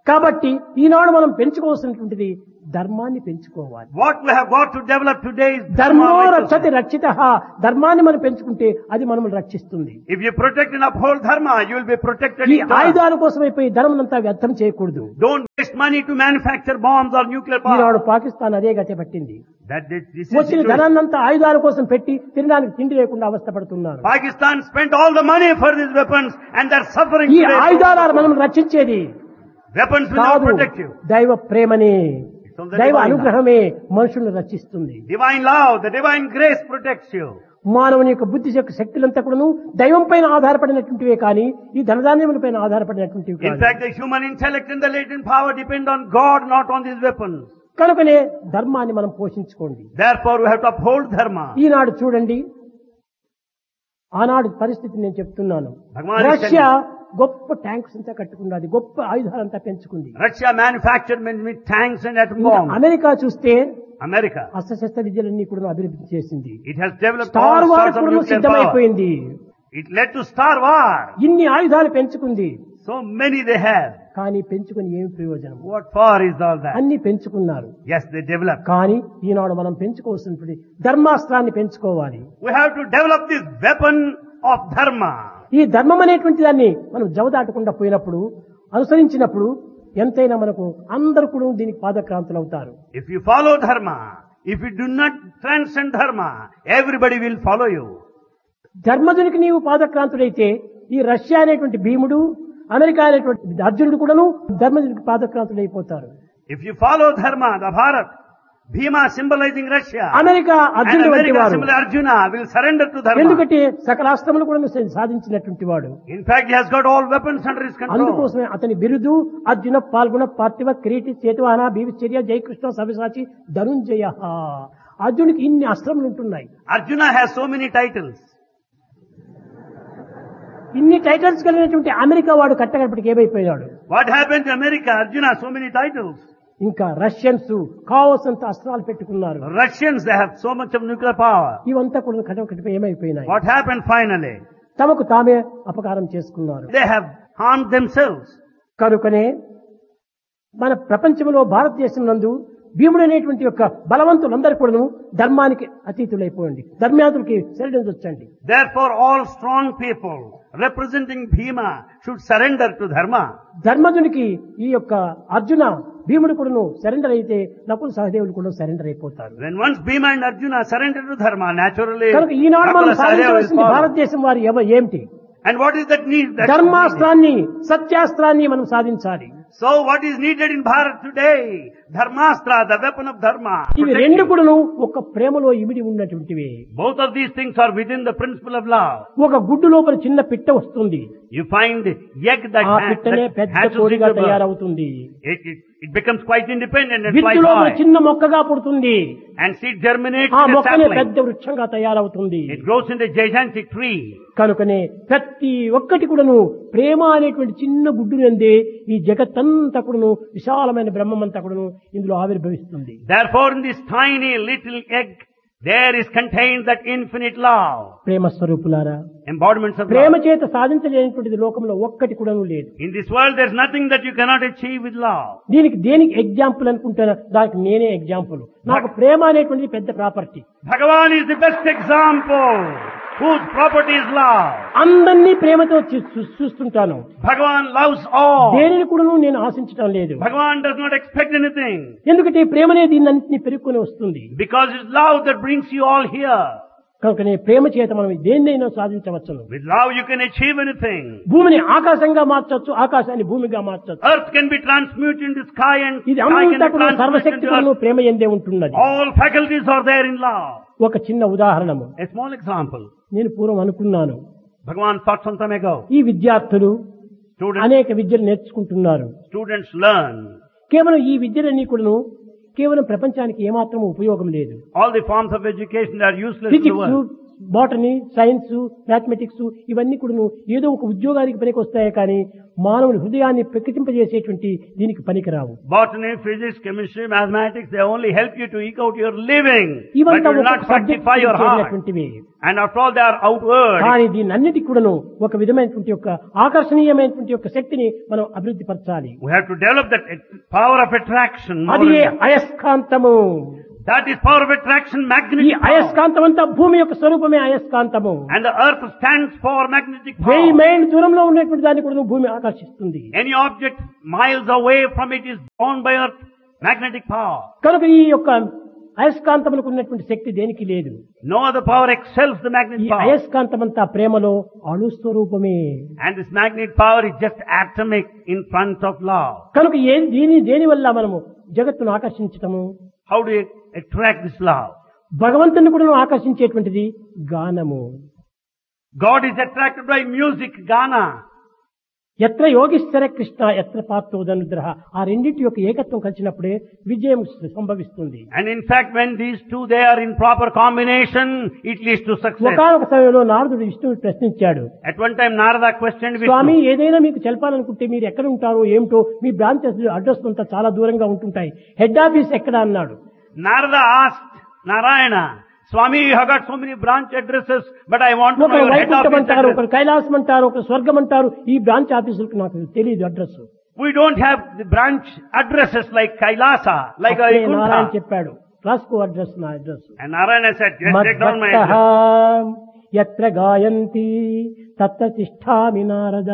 కాబట్టి ఈనాడు మనం పెంచుకోవాల్సినటువంటిది ధర్మాన్ని పెంచుకోవాలి. What we have got to develop today is ధర్మో dharma. రక్షతి రక్షిత. ధర్మాన్ని మనం పెంచుకుంటే అది మనల్ని రక్షిస్తుంది. If you protect and uphold dharma, you will be protected. ఈ in turn. ఆయుధాల కోసం అయిపోయి ధర్మం అంతా వ్యర్థం చేయకూడదు. Don't waste money to manufacture bombs or nuclear Eenadu power. Pakistan అదే గతి పట్టింది. That this, this is వచ్చిన situation. ధనాన్నంతా ఆయుధాల కోసం పెట్టి తినడానికి తిండి లేకుండా అవస్థపడుతున్నారు. Pakistan spent all the money for these weapons and they're suffering ఈ today. ఆయుధాలు మనం రక్షించేది Weapons will not కాదు, protect you. దైవ ప్రేమని, From the దైవ divine అనుగ్రహమే మనుషులను రక్షిస్తుంది. Divine love, the divine grace protects you. మానవుని యొక్క బుద్ధి యొక్క శక్తులంతా కూడాను దైవం పైన ఆధారపడినటువంటివే కానీ ఈ ధనధాన్యముల పైన ఆధారపడినటువంటివి In కాదు. fact, the human intellect and the latent power depend on God, not on these weapons. కనుకనే ధర్మాన్ని మనం పోషించుకోండి. Therefore, we have to uphold dharma. ఈనాడు చూడండి, ఆనాడు పరిస్థితి నేను చెప్తున్నాను. భగవాన్ రష్యా గొప్ప ట్యాంక్స్ అంతా కట్టుకున్నది, గొప్ప ఆయుధాలంతా పెంచుకుంది. Russia manufactured many tanks and atom ఇంకా bombs. అమెరికా చూస్తే America, అస్త్రశస్త్ర విద్యలన్నీ కూడా అభివృద్ధి చేసింది. it has developed star all war sorts of కూడా nuclear power. సిద్ధమైపోయింది. It led to Star War. ఇన్ని ఆయుధాలు పెంచుకుంది, So many they have. కానీ పెంచుకుని ఏమి ప్రయోజనం? What for is all that? అన్ని పెంచుకున్నారు, Yes, they developed. కానీ ఈనాడు మనం పెంచుకోవాల్సినటువంటి ధర్మాస్త్రాన్ని పెంచుకోవాలి. We have to develop this weapon of dharma. ఈ ధర్మం అనేటువంటి దాన్ని మనం జవదాటకుండా పోయినప్పుడు, అనుసరించినప్పుడు ఎంతైనా మనకు అందరూ కూడా దీనికి పాదక్రాంతులు అవుతారు. If you follow dharma, if you do not transcend dharma, everybody will follow you. ధర్మజునికి నీవు పాదక్రాంతుడైతే ఈ రష్యా అనేటువంటి భీముడు, అమెరికా అనేటువంటి అర్జునుడు కూడాను ధర్మజునికి పాదక్రాంతుడైపోతారు. If you follow dharma, the Bharat, Bhima symbolizing Russia, America and అర్జునుడు వంటి America వాడు. symbolizing Arjuna will surrender to dharma. ఎందుకంటే సకలాస్త్రములు కూడా సాధించినటువంటి వాడు. In fact, he has got all weapons under his control. అందుకోసమే అతని బిరుదు అర్జున పాల్గొన పార్థివ కిరీటి చేతువాహన భీవిచర్య జయకృష్ణ సవిసాచి ధనుంజయ. అర్జునికి ఇన్ని అస్త్రములు ఉంటున్నాయి. Arjuna has so many titles. ఇన్ని టైటిల్స్ కలిగినటువంటి అమెరికా వాడు కట్టగడపటికి ఏమైపోయినాడు? What happened to America? Arjuna, so many titles. ఇంకా రష్యన్స్ కావలసినంత అస్త్రాలు పెట్టుకున్నారు. Russians, they have so much of nuclear power. ఇవంతా కూడా కట్టగడపటికి ఏమైపోయినాయి? What happened finally? తమకు తామే అపకారం చేసుకున్నారు. They have harmed themselves. కనుకనే మన ప్రపంచంలో భారతదేశం నందు భీముడు అనేటువంటి యొక్క బలవంతులందరూ కూడాను ధర్మానికి అతీతులైపోయింది. ధర్మాతులకి శరణొచ్చండి. Therefore, all strong people representing Bhima should surrender to dharma. ధర్మజునికి ఈ యొక్క అర్జున భీముడు కూడాను సరెండర్ అయితే నకుల సహదేవులు కూడా సరెండర్ అయిపోతారు. When once Bhima and Arjuna surrender to dharma, naturally, కనుక ఈనాడు మనం Nakula Sahadeva will సాధించవలసింది follow. భారతదేశం వారి ఎవ- ఏమిటి? And what is that need? That ధర్మాస్త్రాన్ని, సత్యాస్త్రాన్ని మనం సాధించాలి. So what is needed in Bharat today? Dharmastra, the weapon of dharma. ఇవి రెండు కూడాను ఒక ప్రేమలో ఇమిడి ఉన్నటువంటివి. Both of these things are within the principle of love. ఒక గుడ్డు లోపల చిన్న పిట్ట వస్తుంది, You find egg that, ఆ ha- పిట్టనే that పెద్ద hatches కోడిగా into birth. తయారవుతుంది. It, it, it becomes quite independent and flies విత్తు లోపల high. చిన్న మొక్కగా పుడుతుంది, And seed germinates ఆ in a మొక్కనే sapling. పెద్ద వృక్షంగా తయారవుతుంది. It grows into a gigantic tree. కనుకనే ప్రతి ఒక్కటి కూడాను ప్రేమ అనేటువంటి చిన్న గుడ్డు నందే ఈ జగత్తంతా కూడాను విశాలమైన బ్రహ్మమంతా కూడాను ఇందులో ఆవిర్భవిస్తుంది. Therefore, in this tiny little egg, there is contained that infinite love. ప్రేమ స్వరూపులారా, Embodiments of ప్రేమ love. చేత సాధించలేనటువంటిది లోకంలో ఒక్కటి కూడాను లేదు. In this world, there's nothing that you cannot achieve with love. దీనికి దేనికి ఎగ్జాంపుల్ అనుకుంటారా? దానికి నేనే ఎగ్జాంపుల్. నాకు ప్రేమ అనేటువంటిది పెద్ద property. Bhagavan is the best example whose property is love. అందరినీ ప్రేమతో చూ- చూ- చూస్తుంటాను. Bhagavan loves all. దేనిని కూడాను నేను ఆశించటం లేదు. Bhagavan does not expect anything. ఎందుకంటే ఈ ప్రేమనే దీన్ని అన్నింటినీ పెరుక్కొని వస్తుంది. Because it's love that brings you all here. కనుకనే ప్రేమ చేత మనం దేన్నైనా సాధించవచ్చును. With love you can achieve anything. భూమిని ఆకాశంగా మార్చొచ్చు, ఆకాశాన్ని భూమిగా మార్చొచ్చు. Earth can be transmuted into sky and ఇది sky can అంతా be కూడా transmuted సర్వశక్తి into earth. ప్రేమ ఎందే ఉంటున్నది. All faculties are there in love. ఒక చిన్న ఉదాహరణము A small example. నేను పూర్వం అనుకున్నాను. Bhagavan thought some time ago. ఈ విద్యార్థులు Students, అనేక విద్యలు నేర్చుకుంటున్నారు. students learn. కేవలం ఈ విద్యలన్నీ కూడాను కేవలం ప్రపంచానికి ఏమాత్రం ఉపయోగం లేదు. All the forms of education are useless to the physics, world. Botany, science, mathematics ఇవన్నీ కూడా ఏదో ఒక ఉద్యోగానికి పనికి వస్తాయి కానీ మానవుని హృదయాన్ని ప్రకటింపజేసేటువంటి దీనికి పనికిరావు. Botany, physics, chemistry, mathematics, they only help you to eke out your living, but ఇవంతా will ఒక not sanctify your heart. సబ్జెక్టువి. And after all, they are outward. కానీ దీనన్నిటికి కూడాను ఒక విధమైనటువంటి యొక్క ఆకర్షణీయమైనటువంటి యొక్క శక్తిని మనం అభివృద్ధి పరచాలి. We have to develop that power of attraction. more అది than that. అయస్కాంతము. That is power of attraction, ఈ magnetic power. అయస్కాంతం అంతా భూమి యొక్క స్వరూపమే అయస్కాంతము. And the earth stands for magnetic వెయ్యి power. మైల్ దూరంలో ఉన్నటువంటి దాన్ని కూడా భూమి ఆకర్షిస్తుంది. Any object miles away from it is drawn by earth, magnetic power. కనుక ఈ యొక్క అయస్కాంతములకు ఉన్నటువంటి శక్తి దేనికి లేదు. No other power excels the ఈ magnetic power. అయస్కాంతమంతా ప్రేమలో అణు స్వరూపమే. And this magnetic power is just atomic in front of love. కనుక ఏ దీని దేని వల్ల మనము జగత్తును ఆకర్షించటము, How do you attract this love? భగవంతుని కూడా ఆకర్షించేటువంటిది గానము. God is attracted by music, Gana. ఎత్ర యోగిశ్వర కృష్ణ ఎత్ర పాత్రోదనుగ్రహ, ఆ రెండింటి యొక్క ఏకత్వం కలిసినప్పుడే విజయం సంభవిస్తుంది. And in fact, when these two they are in proper combination, it leads to success. ఒకనొక సమయంలో నారదుడు విష్ణువుని ప్రశ్నించాడు. At one time, Narada questioned Swamy, Vishnu. ఏదైనా మీకు తెలపాలనుకుంటే మీరు ఎక్కడ ఉంటారో ఏమిటో, మీ బ్రాంచెస్ అడ్రస్ అంతా చాలా దూరంగా ఉంటుంటాయి, హెడ్ ఆఫీస్ ఎక్కడ అన్నాడు. Narada asked Narayana, Swami, you have got so many branch addresses, but I want to know ఒకరు your head వైకుంఠం office అంటారు, address. ఒకరు కైలాసం అంటారు, ఒకరు స్వర్గం అంటారు. ఈ బ్రాంచ్ ఆఫీసులకు నాకు తెలియదు address. We don't have the branch addresses like Kailasa, like Narayana Vaikuntha. చెప్పాడు, రాసుకో అడ్రస్, నా address. And Narayana said, just take down my మద్భక్తః address. యత్ర గాయంతి తత్ర తిష్ఠామి నారద.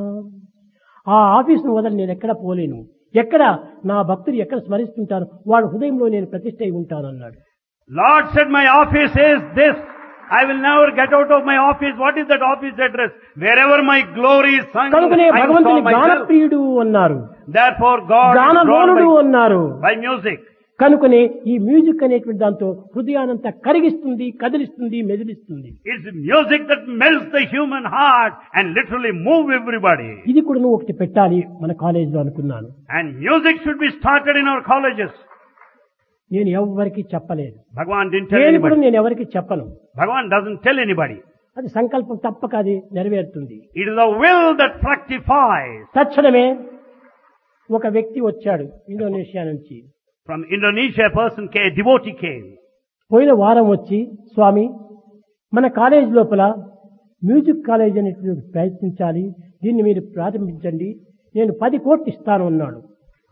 ఆ ఆఫీసును వదిలి నేను ఎక్కడ పోలేను, ఎక్కడ నా భక్తులు ఎక్కడ స్మరిస్తుంటారు వాడు హృదయంలో నేను ప్రతిష్ఠ అయి ఉంటానన్నాడు. Lord said, my office is this. I will never get out of my office. What is that office address? Wherever my glory is sung, కనుకనే I భగవంతుని saw myself. గానప్రియుడు అన్నారు, Therefore God is గానలోనుడు drawn అన్నారు. by, by music. కనుకనే ఈ music అనేటువంటి దాంతో హృదయానంతా కరిగిస్తుంది, కదిలిస్తుంది, మెదిలిస్తుంది. It's music that melts the human heart and literally move everybody. ఇది కూడా నువ్వు ఒకటి పెట్టాలి మన కాలేజీలో అనుకున్నాను. And music should be started in our colleges. నేను ఎవరికి చెప్పలేదు, Bhagavan didn't tell నేను కూడా anybody. నేను ఎవరికి చెప్పను. Bhagavan doesn't tell anybody. అది సంకల్పం తప్పక అది నెరవేరుతుంది. It is the will that fructifies. తక్షణమే ఒక వ్యక్తి వచ్చాడు ఇండోనేషియా నుంచి. From Indonesia, a person came, a devotee came. పోయిన వారం వచ్చి, స్వామి మన కాలేజ్ లోపల మ్యూజిక్ కాలేజ్ అనేటువంటి ప్రయత్నించాలి, దీన్ని మీరు ప్రారంభించండి, నేను పది కోట్లు ఇస్తాను అన్నాడు.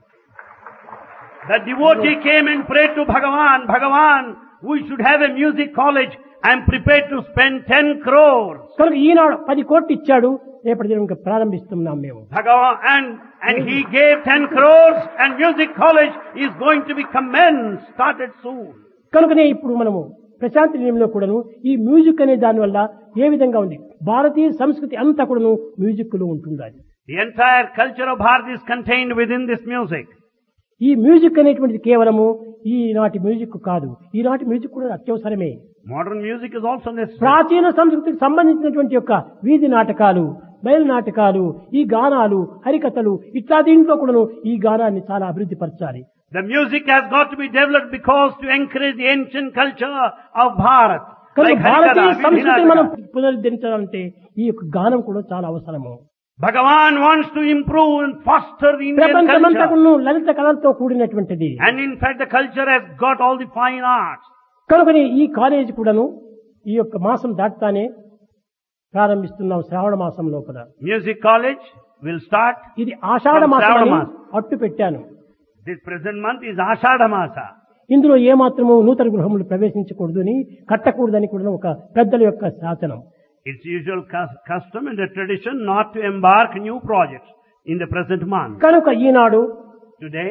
The devotee came and prayed to Bhagavan, Bhagavan, we should have a music college. I am prepared to spend ten crores. కనుక ఈనాడు పది కోట్లు ఇచ్చాడు, రేపటి దినం ఇంకా ప్రారంభిస్తున్నాం మేము. Bhagavan, and, and he gave ten crores and music college is going to be commenced, started soon. కనుకనే ఇప్పుడు మనము ప్రశాంతి నిలయంలో కూడాను ఈ మ్యూజిక్ అనే దాని వల్ల ఏ విధంగా ఉంది, భారతీయ సంస్కృతి అంతా కూడాను మ్యూజిక్ లో ఉంటుంది. అది The entire culture of Bharat is contained within this music. ఈ మ్యూజిక్ అనేటువంటిది కేవలము ఈనాటి మ్యూజిక్ కాదు, ఈనాటి మ్యూజిక్ కూడా అత్యవసరమే. Modern music is also necessary. ప్రాచీన సంస్కృతికి సంబంధించినటువంటి యొక్క వీధి నాటకాలు, బయలు నాటకాలు, ఈ గానాలు, హరికథలు ఇట్లా దీంట్లో కూడాను ఈ గానాన్ని చాలా అభివృద్ధి పరచాలి. The music has got to be developed because to encourage the ancient culture of Bharat. కనుక Like భారతీయ Harikatha, సంస్కృతిని మనం Vinayaka. పునరుద్ధరించాలంటే ఈ యొక్క గానం కూడా చాలా అవసరము. Bhagavan wants to improve and foster the Indian ప్రపంచమంతా culture. కూడాను లలిత కళలతో కూడినటువంటిది. And in fact the culture has got all the fine arts. కనుకని ఈ కాలేజీ కూడాను ఈ యొక్క మాసం దాటుతానే ప్రారంభిస్తున్నాం, శ్రావణ మాసం లోపల. Music college will start. ఇది ఆషాఢ From మాసం శ్రావణ అని మాసం. అట్టు పెట్టాను. This present month is Ashadha Masa. ఇందులో ఏమాత్రము నూతన గృహములు ప్రవేశించకూడదు అని, కట్టకూడదని కూడా ఒక పెద్దల యొక్క శాసనం. It's usual cus- custom and the tradition not to embark new projects in the present month. కనుక ఈనాడు Today,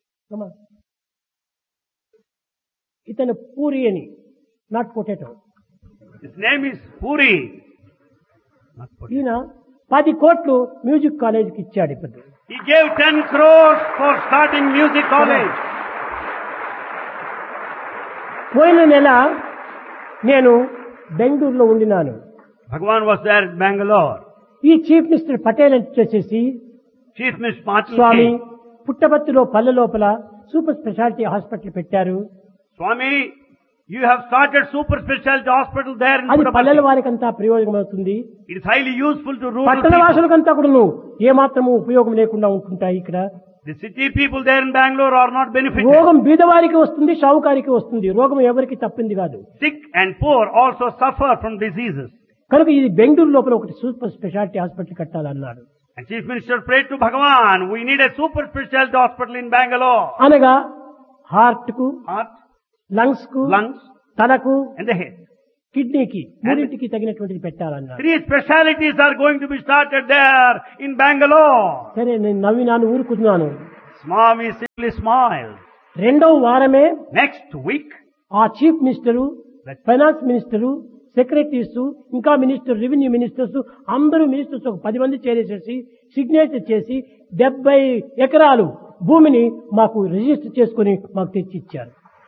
ఇతను పూరి అని, not potato, his name is Puri. Not Puri. ఈయన పది కోట్లు మ్యూజిక్ కాలేజీకి ఇచ్చాడు. ఇప్పుడు He gave ten crores for starting music college. పోయిన నెల నేను బెంగళూరులో ఉండినాను. Bhagavan was there in Bangalore. ఈ చీఫ్ మినిస్టర్ పటేల్ వచ్చేసి, Chief Minister Patil స్వామి came. పుట్టపర్తిలో పల్లె లోపల సూపర్ స్పెషాలిటీ హాస్పిటల్ పెట్టారు, Swami, You have started super specialty hospital there in అది పల్లెల Puttaparthi. వారికంతా ప్రయోజనం అవుతుంది. It is highly useful to rural పట్టణ people. వాసులకంతా కూడా ఏమాత్రము ఉపయోగం లేకుండా ఉంటుంటాయి. ఇక్కడ The city people there in Bangalore are not benefited. రోగం బీదవారికి వస్తుంది, షావుకారికి వస్తుంది. రోగం ఎవరికి తప్పింది కాదు. Sick and poor also suffer from diseases. కనుక ఇది బెంగళూరు లోపల ఒకటి super speciality hospital కట్టాలన్నాడు. And Chief Minister prayed to Bhagavan, we need a super specialty hospital in Bangalore. అనగా హార్ట్ కు, Heart, లంగ్స్ కు, lungs, తలకు, and the head. కిడ్నీకి మూడింటికి తగినటువంటిది పెట్టాలన్నాడు. Three specialities are going to be started there in Bangalore. సరే నేను నవ్వినాను, ఊరుకున్నాను. Swami simply smiled. రెండవ వారమే Next week, ఆ chief minister, finance minister, secretaries, ఇంకా మినిస్టర్, రెవెన్యూ మినిస్టర్స్, అందరూ మినిస్టర్స్ ఒక పది మంది చేరేసేసి సిగ్నేచర్ చేసి డెబ్బై ఎకరాలు భూమిని మాకు రిజిస్టర్ చేసుకుని మాకు తెచ్చి ఇచ్చారు.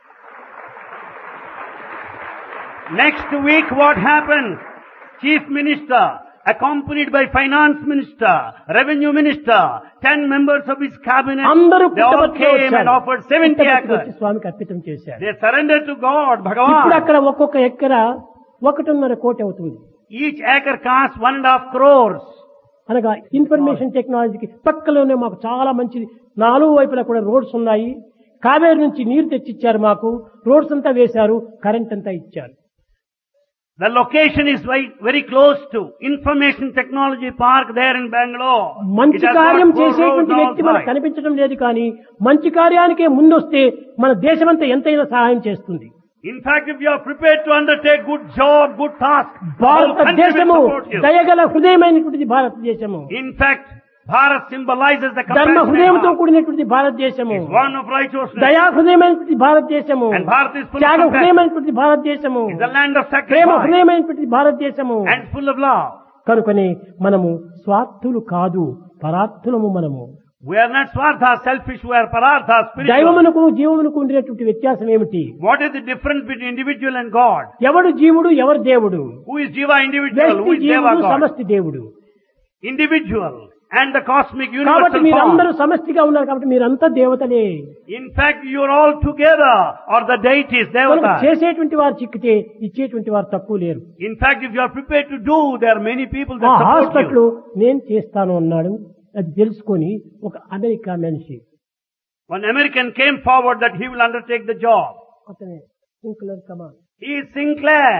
next week what happened? Chief Minister, accompanied by Finance Minister, Revenue Minister, ten members of his cabinet, అందరూ they all పుట్టపర్తిలో came and వచ్చారు. offered seventy పుట్టపర్తికి acres. వచ్చి స్వామికి అర్పితం చేశారు. They surrendered to God, ఇప్పుడు Bhagavan. అక్కడ ఒక్కొక్క ఎకర ఒకటిన్నర కోటి అవుతుంది. Each acre costs one and a half crores. అనగా ఇన్ఫర్మేషన్ టెక్నాలజీకి పక్కలోనే మాకు చాలా మంచి నాలుగు వైపులా కూడా రోడ్స్ ఉన్నాయి. కావేరి నుంచి నీరు తెచ్చిచ్చారు, మాకు రోడ్స్ అంతా వేశారు, కరెంట్ అంతా ఇచ్చారు. The location is very, very close to Information Technology Park there in Bangalore. మంచి It has కార్యం got four చేసేటువంటి roads వ్యక్తి మనకు outside. కనిపించడం లేదు, కానీ మంచి కార్యానికే ముందొస్తే మన దేశమంతా ఎంతైనా సహాయం చేస్తుంది. In fact, if you are prepared to undertake good job, good task, the whole country భారతదేశము will support you. దయగల హృదయమైనటువంటిది భారతదేశము. In fact, Bharat symbolizes the ధర్మ compassionate హృదయంతో heart. కూడినటువంటి భారతదేశము. It's one of righteousness. దయా హృదయమైనటువంటి భారతదేశము. And Bharat is full of Tyaga compassion. హృదయమైనటువంటి భారతదేశము. It's the land of Prema sacrifice హృదయమైనటువంటి భారతదేశము. and full of love. కనుకనే మనము స్వార్థులు కాదు, పరార్థులము మనము. We are not swartha, selfish, we are parartha, spiritual. దైవమునకు జీవమునకు ఉండేటువంటి వ్యత్యాసం ఏమిటి? What is the difference between individual and God? ఎవడు జీవుడు, ఎవరు దేవుడు? Who is Jiva individual? Who వ్యక్తి is Deva జీవుడు, God? సమష్టి దేవుడు. Individual and the cosmic కాబట్టి universal మీరందరూ form. సమష్టిగా ఉన్నారు, కాబట్టి మీరంతా దేవతలే. In fact, you are all together or the deities, కనుక devatas. చేసేటువంటి వారు చిక్కితే ఇచ్చేటువంటి వారు తక్కువ లేరు. In fact, if you are prepared to do, there are many people ఆ that support హాస్పిటల్ you. నేను చేస్తాను అన్నాడు. అది తెలుసుకొని ఒక అమెరికా మనిషి, One American came forward that he will undertake the job. అతనే sprinkler come on. He is Sinclair.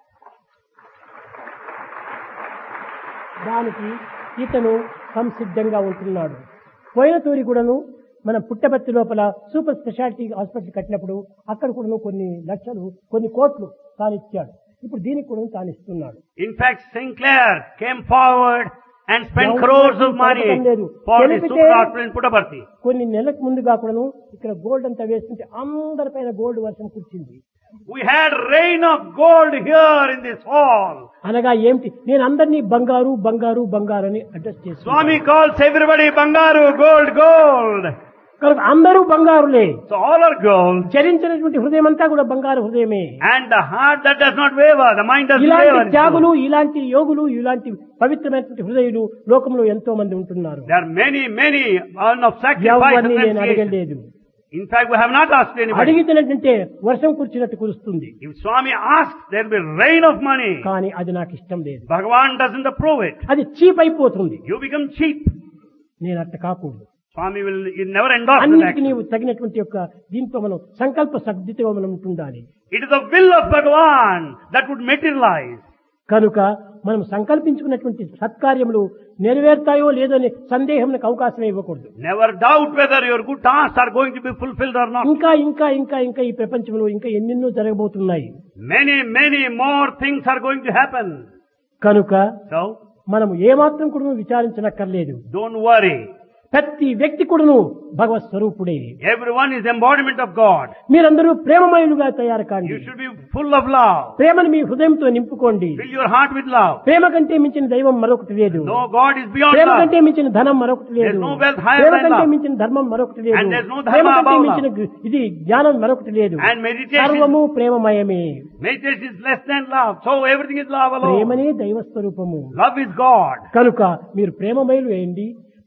దానికి ఇతను సంసిద్ధంగా ఉంటున్నాడు. పోయిన తూరి కూడాను మన పుట్టపర్తి లోపల సూపర్ స్పెషాలిటీ హాస్పిటల్ కట్టినప్పుడు అక్కడ కూడాను కొన్ని లక్షలు, కొన్ని కోట్లు తానిచ్చాడు. ఇప్పుడు దీనికి కూడా తానిస్తున్నాడు. In fact, Sinclair came forward and spent crores of money for the super hospital in Puttaparthi. కొన్ని నెలలకు ముందుగా కూడాను ఇక్కడ గోల్డ్ అంతా వేస్తుంటే అందరిపైన గోల్డ్ వర్షం కురిచింది. We had rain of gold here in this hall. అనగా ఏమిటి? నేను అందరినీ బంగారు బంగారు బంగారు అని అడ్రస్ చేస్తాను. Swami calls everybody Bangaru, gold, gold. కనుక అందరూ బంగారులే. So all are gold. చరించినటువంటి హృదయం అంతా కూడా బంగారు హృదయమే. And the heart that does not waver, the mind doesn't ఇలాంటి waver. త్యాగులు, ఇలాంటి యోగులు, ఇలాంటి పవిత్రమైనటువంటి హృదయులు లోకంలో ఎంతో మంది ఉంటున్నారు. There are many, many men of sacrifice and ఎవరిని నేను renunciation. అడగలేదు. In fact, we have not asked anybody. అడిగితేనంటే వర్షం కురిచినట్టు కురుస్తుంది, If Swami asks, there will be rain of money. కానీ అది నాకు ఇష్టం లేదు. Bhagavan doesn't approve it. అది చీప్ అయిపోతుంది. You become cheap. నేను అట్ట కాకూడదు. Swami will he never endorse that అన్నిటికీ action. నీవు తగినటువంటి యొక్క దీంతో మనం సంకల్ప సద్ధితో మనం ఉంటుండాలి. It is the will of Bhagavan that would materialize. కనుక మనం సంకల్పించుకున్నటువంటి సత్కార్యములు నెరవేరుతాయో లేదో అనే సందేహం నాకు అవకాశం ఇవ్వకూడదు. Never doubt whether your good tasks are going to be fulfilled or not. ఇంకా ఇంకా ఇంకా ఇంకా ఈ ప్రపంచంలో ఇంకా ఎన్నెన్నో జరగబోతున్నాయి. Many, many more things are going to happen. కనుక So, మనం ఏమాత్రం కూడా విచారించనక్కర్లేదు. don't worry. ప్రతి వ్యక్తి కూడాను భగవత్ స్వరూపుడే. Everyone is embodiment of God. మీరందరూ ప్రేమమయులుగా తయారు కాండి. You should be full of love. ప్రేమను మీ హృదయంతో నింపుకోండి. Fill your heart with love. ప్రేమ కంటే మించిన దైవం మరొకటి లేదు. No God is beyond Prema love. కంటే మించిన ధనం మరొకటి లేదు. There's no wealth higher ప్రేమ than కంటే love. మించిన ధర్మం మరొకటి లేదు. And there's no dharma ప్రేమ కంటే above మించిన ఇది జ్ఞానం మరొకటి లేదు. And meditation, సర్వము ప్రేమమయమే. meditation is less than love. So everything is love alone. ప్రేమనే దైవ స్వరూపము. Love is God. కనుక మీరు ప్రేమమయులు వేయండి,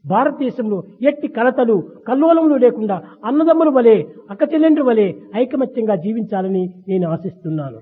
భారతదేశంలో ఎట్టి కలతలు కల్లోలములు లేకుండా అన్నదమ్ముల వలె అక్క చెల్లెండ్రు వలె ఐకమత్యంగా జీవించాలని నేను ఆశిస్తున్నాను.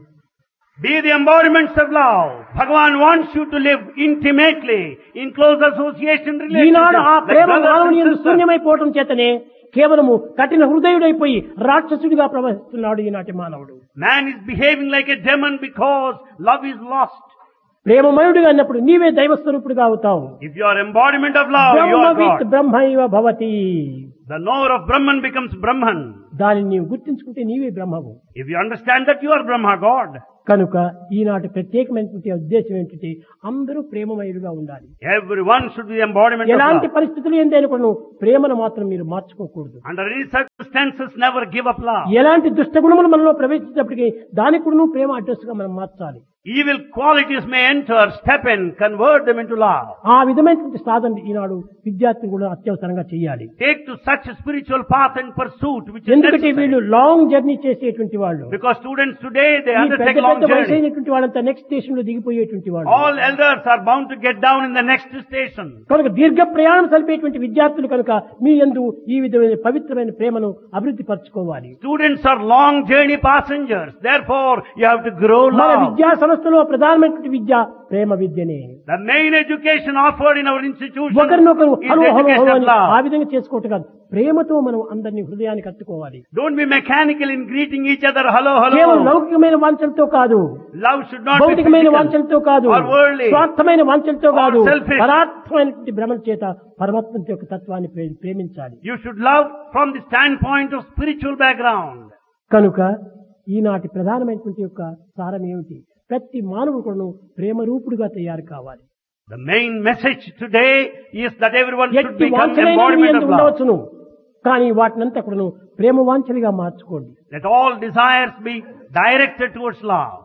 Be the embodiments of love. Bhagavan wants you to live intimately, in close association ఈనాడు ఆ relationship. ప్రేమ Like brothers మానవుని and యందు sisters. శూన్యమైపోవటం చేతనే కేవలము కఠిన హృదయుడైపోయి రాక్షసుడిగా ప్రవహిస్తున్నాడు ఈనాటి మానవుడు. Man is behaving like a demon because love is lost. ప్రేమమయుడిగా అన్నప్పుడు నీవే దైవస్వరూపుడిగా అవుతావు. If you are embodiment of love, you are బ్రహ్మవిత్ God. బ్రహ్మైవ Bhavati. The knower of Brahman becomes Brahman. దానిని నీవు గుర్తించుకుంటే నీవే బ్రహ్మవు. If you understand that, you are Brahma, God. కనుక ఈనాటి ప్రత్యేకమైనటువంటి ఉద్దేశం ఏంటంటే అందరూ ప్రేమమయులుగా ఉండాలి. Everyone should be the embodiment of ఎలాంటి love. పరిస్థితులు ఏందైనా కూడా నువ్వు ప్రేమను మాత్రం మీరు మార్చుకోకూడదు. Under any circumstances, never give up love. ఎలాంటి దుష్టగుణములు మనలో ప్రవేశించినప్పటికీ దానికి కూడా నువ్వు ప్రేమ అడ్రస్ గా మనం మార్చాలి. Evil qualities may enter, step in, convert them into love. ఆ విధమైనటువంటి సాధన ఈనాడు విద్యార్థులు కూడా అత్యవసరంగా చేయాలి. Take to such a spiritual path and pursuit which is ఎందుకంటే వీళ్ళు necessary. లాంగ్ జర్నీ చేసేటువంటి వాళ్ళు. Because students today, they ఈ పెద్ద undertake పెద్ద long వయసు journey. అయినటువంటి వాళ్ళంతా నెక్స్ట్ స్టేషన్ లో దిగిపోయేటువంటి వాళ్ళు. All elders are bound to get down in the next station. కనుక దీర్ఘ ప్రయాణం సరిపేటువంటి విద్యార్థులు కనుక మీ యందు ఈ విధమైన పవిత్రమైన ప్రేమను అభివృద్ధి పరచుకోవాలి. Students are long journey passengers. Therefore, you have to grow మన love. విద్యా సంస్థలో ప్రధానమైనటువంటి విద్య ప్రేమ విద్యనే. The main education offered in our institution ఒకరినొకరు is hello the hello education hello of అని ఆ love. విధంగా చేసుకోవటం కాదు. ప్రేమతో మనం అందరినీ హృదయానికి కట్టుకోవాలి. Don't be mechanical in greeting each other. Hello, కేవలం hello. లౌకికమైన వాంఛలతో కాదు, Love should not be భౌతికమైన physical వాంఛలతో కాదు, or worldly. స్వార్థమైన వాంఛలతో or కాదు, selfish. పరాత్మైనటువంటి భ్రమల చేత పరమాత్మ యొక్క తత్వాన్ని ప్రే- ప్రేమించాలి. You should love from the standpoint of spiritual background. కనుక ఈనాటి ప్రధానమైనటువంటి యొక్క సారం ఏమిటి? ప్రతి మానవుడు కూడా ప్రేమ రూపుడుగా తయారు కావాలి. The main message today is that everyone should ఎట్టి become వాంఛలైన embodiment of love. ఉండవచ్చును, కానీ వాటినంతా కూడా ప్రేమ వాంఛలుగా మార్చుకోండి. Let all desires be directed towards love.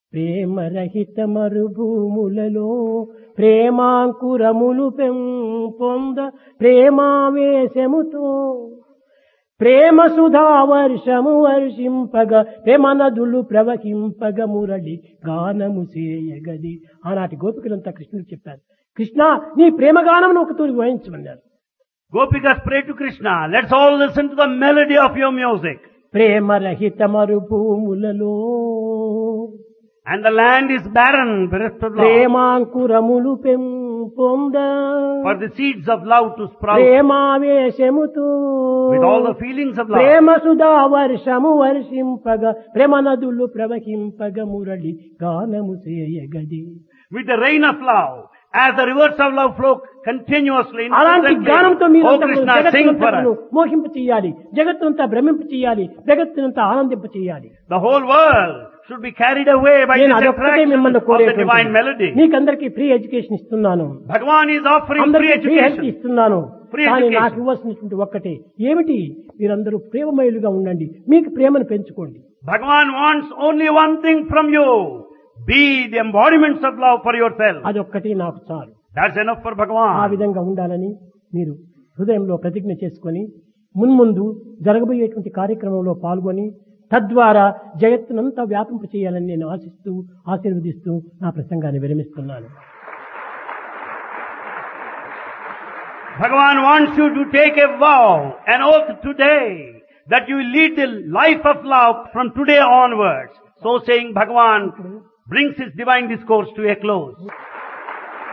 ప్రేమరహిత మరుభూములలో ప్రేమాంకురములు పెంపొంద ప్రేమావేశముతో ప్రేమ సుధా వర్షము వర్షింపగ ప్రేమ నదులు ప్రవహింపగ మురళి గానము చేయగది. ఆనాటి గోపికలంతా కృష్ణుడు చెప్పారు, కృష్ణ నీ ప్రేమ గానమును ఒక తూరి వహించమన్నారు. Gopikas pray to Krishna, let's all listen to the melody of your music. ప్రేమరహిత మరుభూములలో And the land is barren, bereft of love. ప్రేమాంకురములు పెంపొంద For the seeds of love to sprout ప్రేమావేశముతో with all the feelings of love. ప్రేమ సుధా వర్షము వర్షింపగ ప్రేమ నదులు ప్రవహింపగ మురళి గానము చేయగది. With the rain of love, as the rivers of love flow continuously. అలాంటి గానంతో మీరు Oh Krishna, sing for us. మోహింప చేయాలి, జగత్తునంతా భ్రమింప చేయాలి, జగత్తునంతా ఆనందింప చేయాలి. The whole world should be carried away by నేను this అదొక్కటే attraction మిమ్మల్ని of the divine కోరేటువంటి melody. మీకందరికీ free education ఇస్తున్నాను, Bhagavan is offering free అందరికీ ఫ్రీ హెల్త్ education. ఇస్తున్నాను. Free కానీ education. నాకు ఇవ్వాల్సినటువంటి ఒక్కటే ఏమిటి? మీరందరూ ప్రేమమయులుగా ఉండండి, మీకు ప్రేమను పెంచుకోండి. Bhagavan wants only one thing from you. Be the embodiments of love for yourself. అదొక్కటి నాకు చాలు. That's enough for ఆ Bhagavan. విధంగా ఉండాలని మీరు హృదయంలో ప్రతిజ్ఞ చేసుకొని మున్ముందు జరగబోయేటువంటి కార్యక్రమంలో పాల్గొని తద్వారా జగత్తునంతా వ్యాపింప చేయాలని నేను ఆశిస్తూ ఆశీర్వదిస్తూ నా ప్రసంగాన్ని విరమిస్తున్నాను. Bhagavan wants you to take a vow, an oath today, that you will lead the life of love from today onwards. So saying, Bhagavan brings his divine discourse to a close.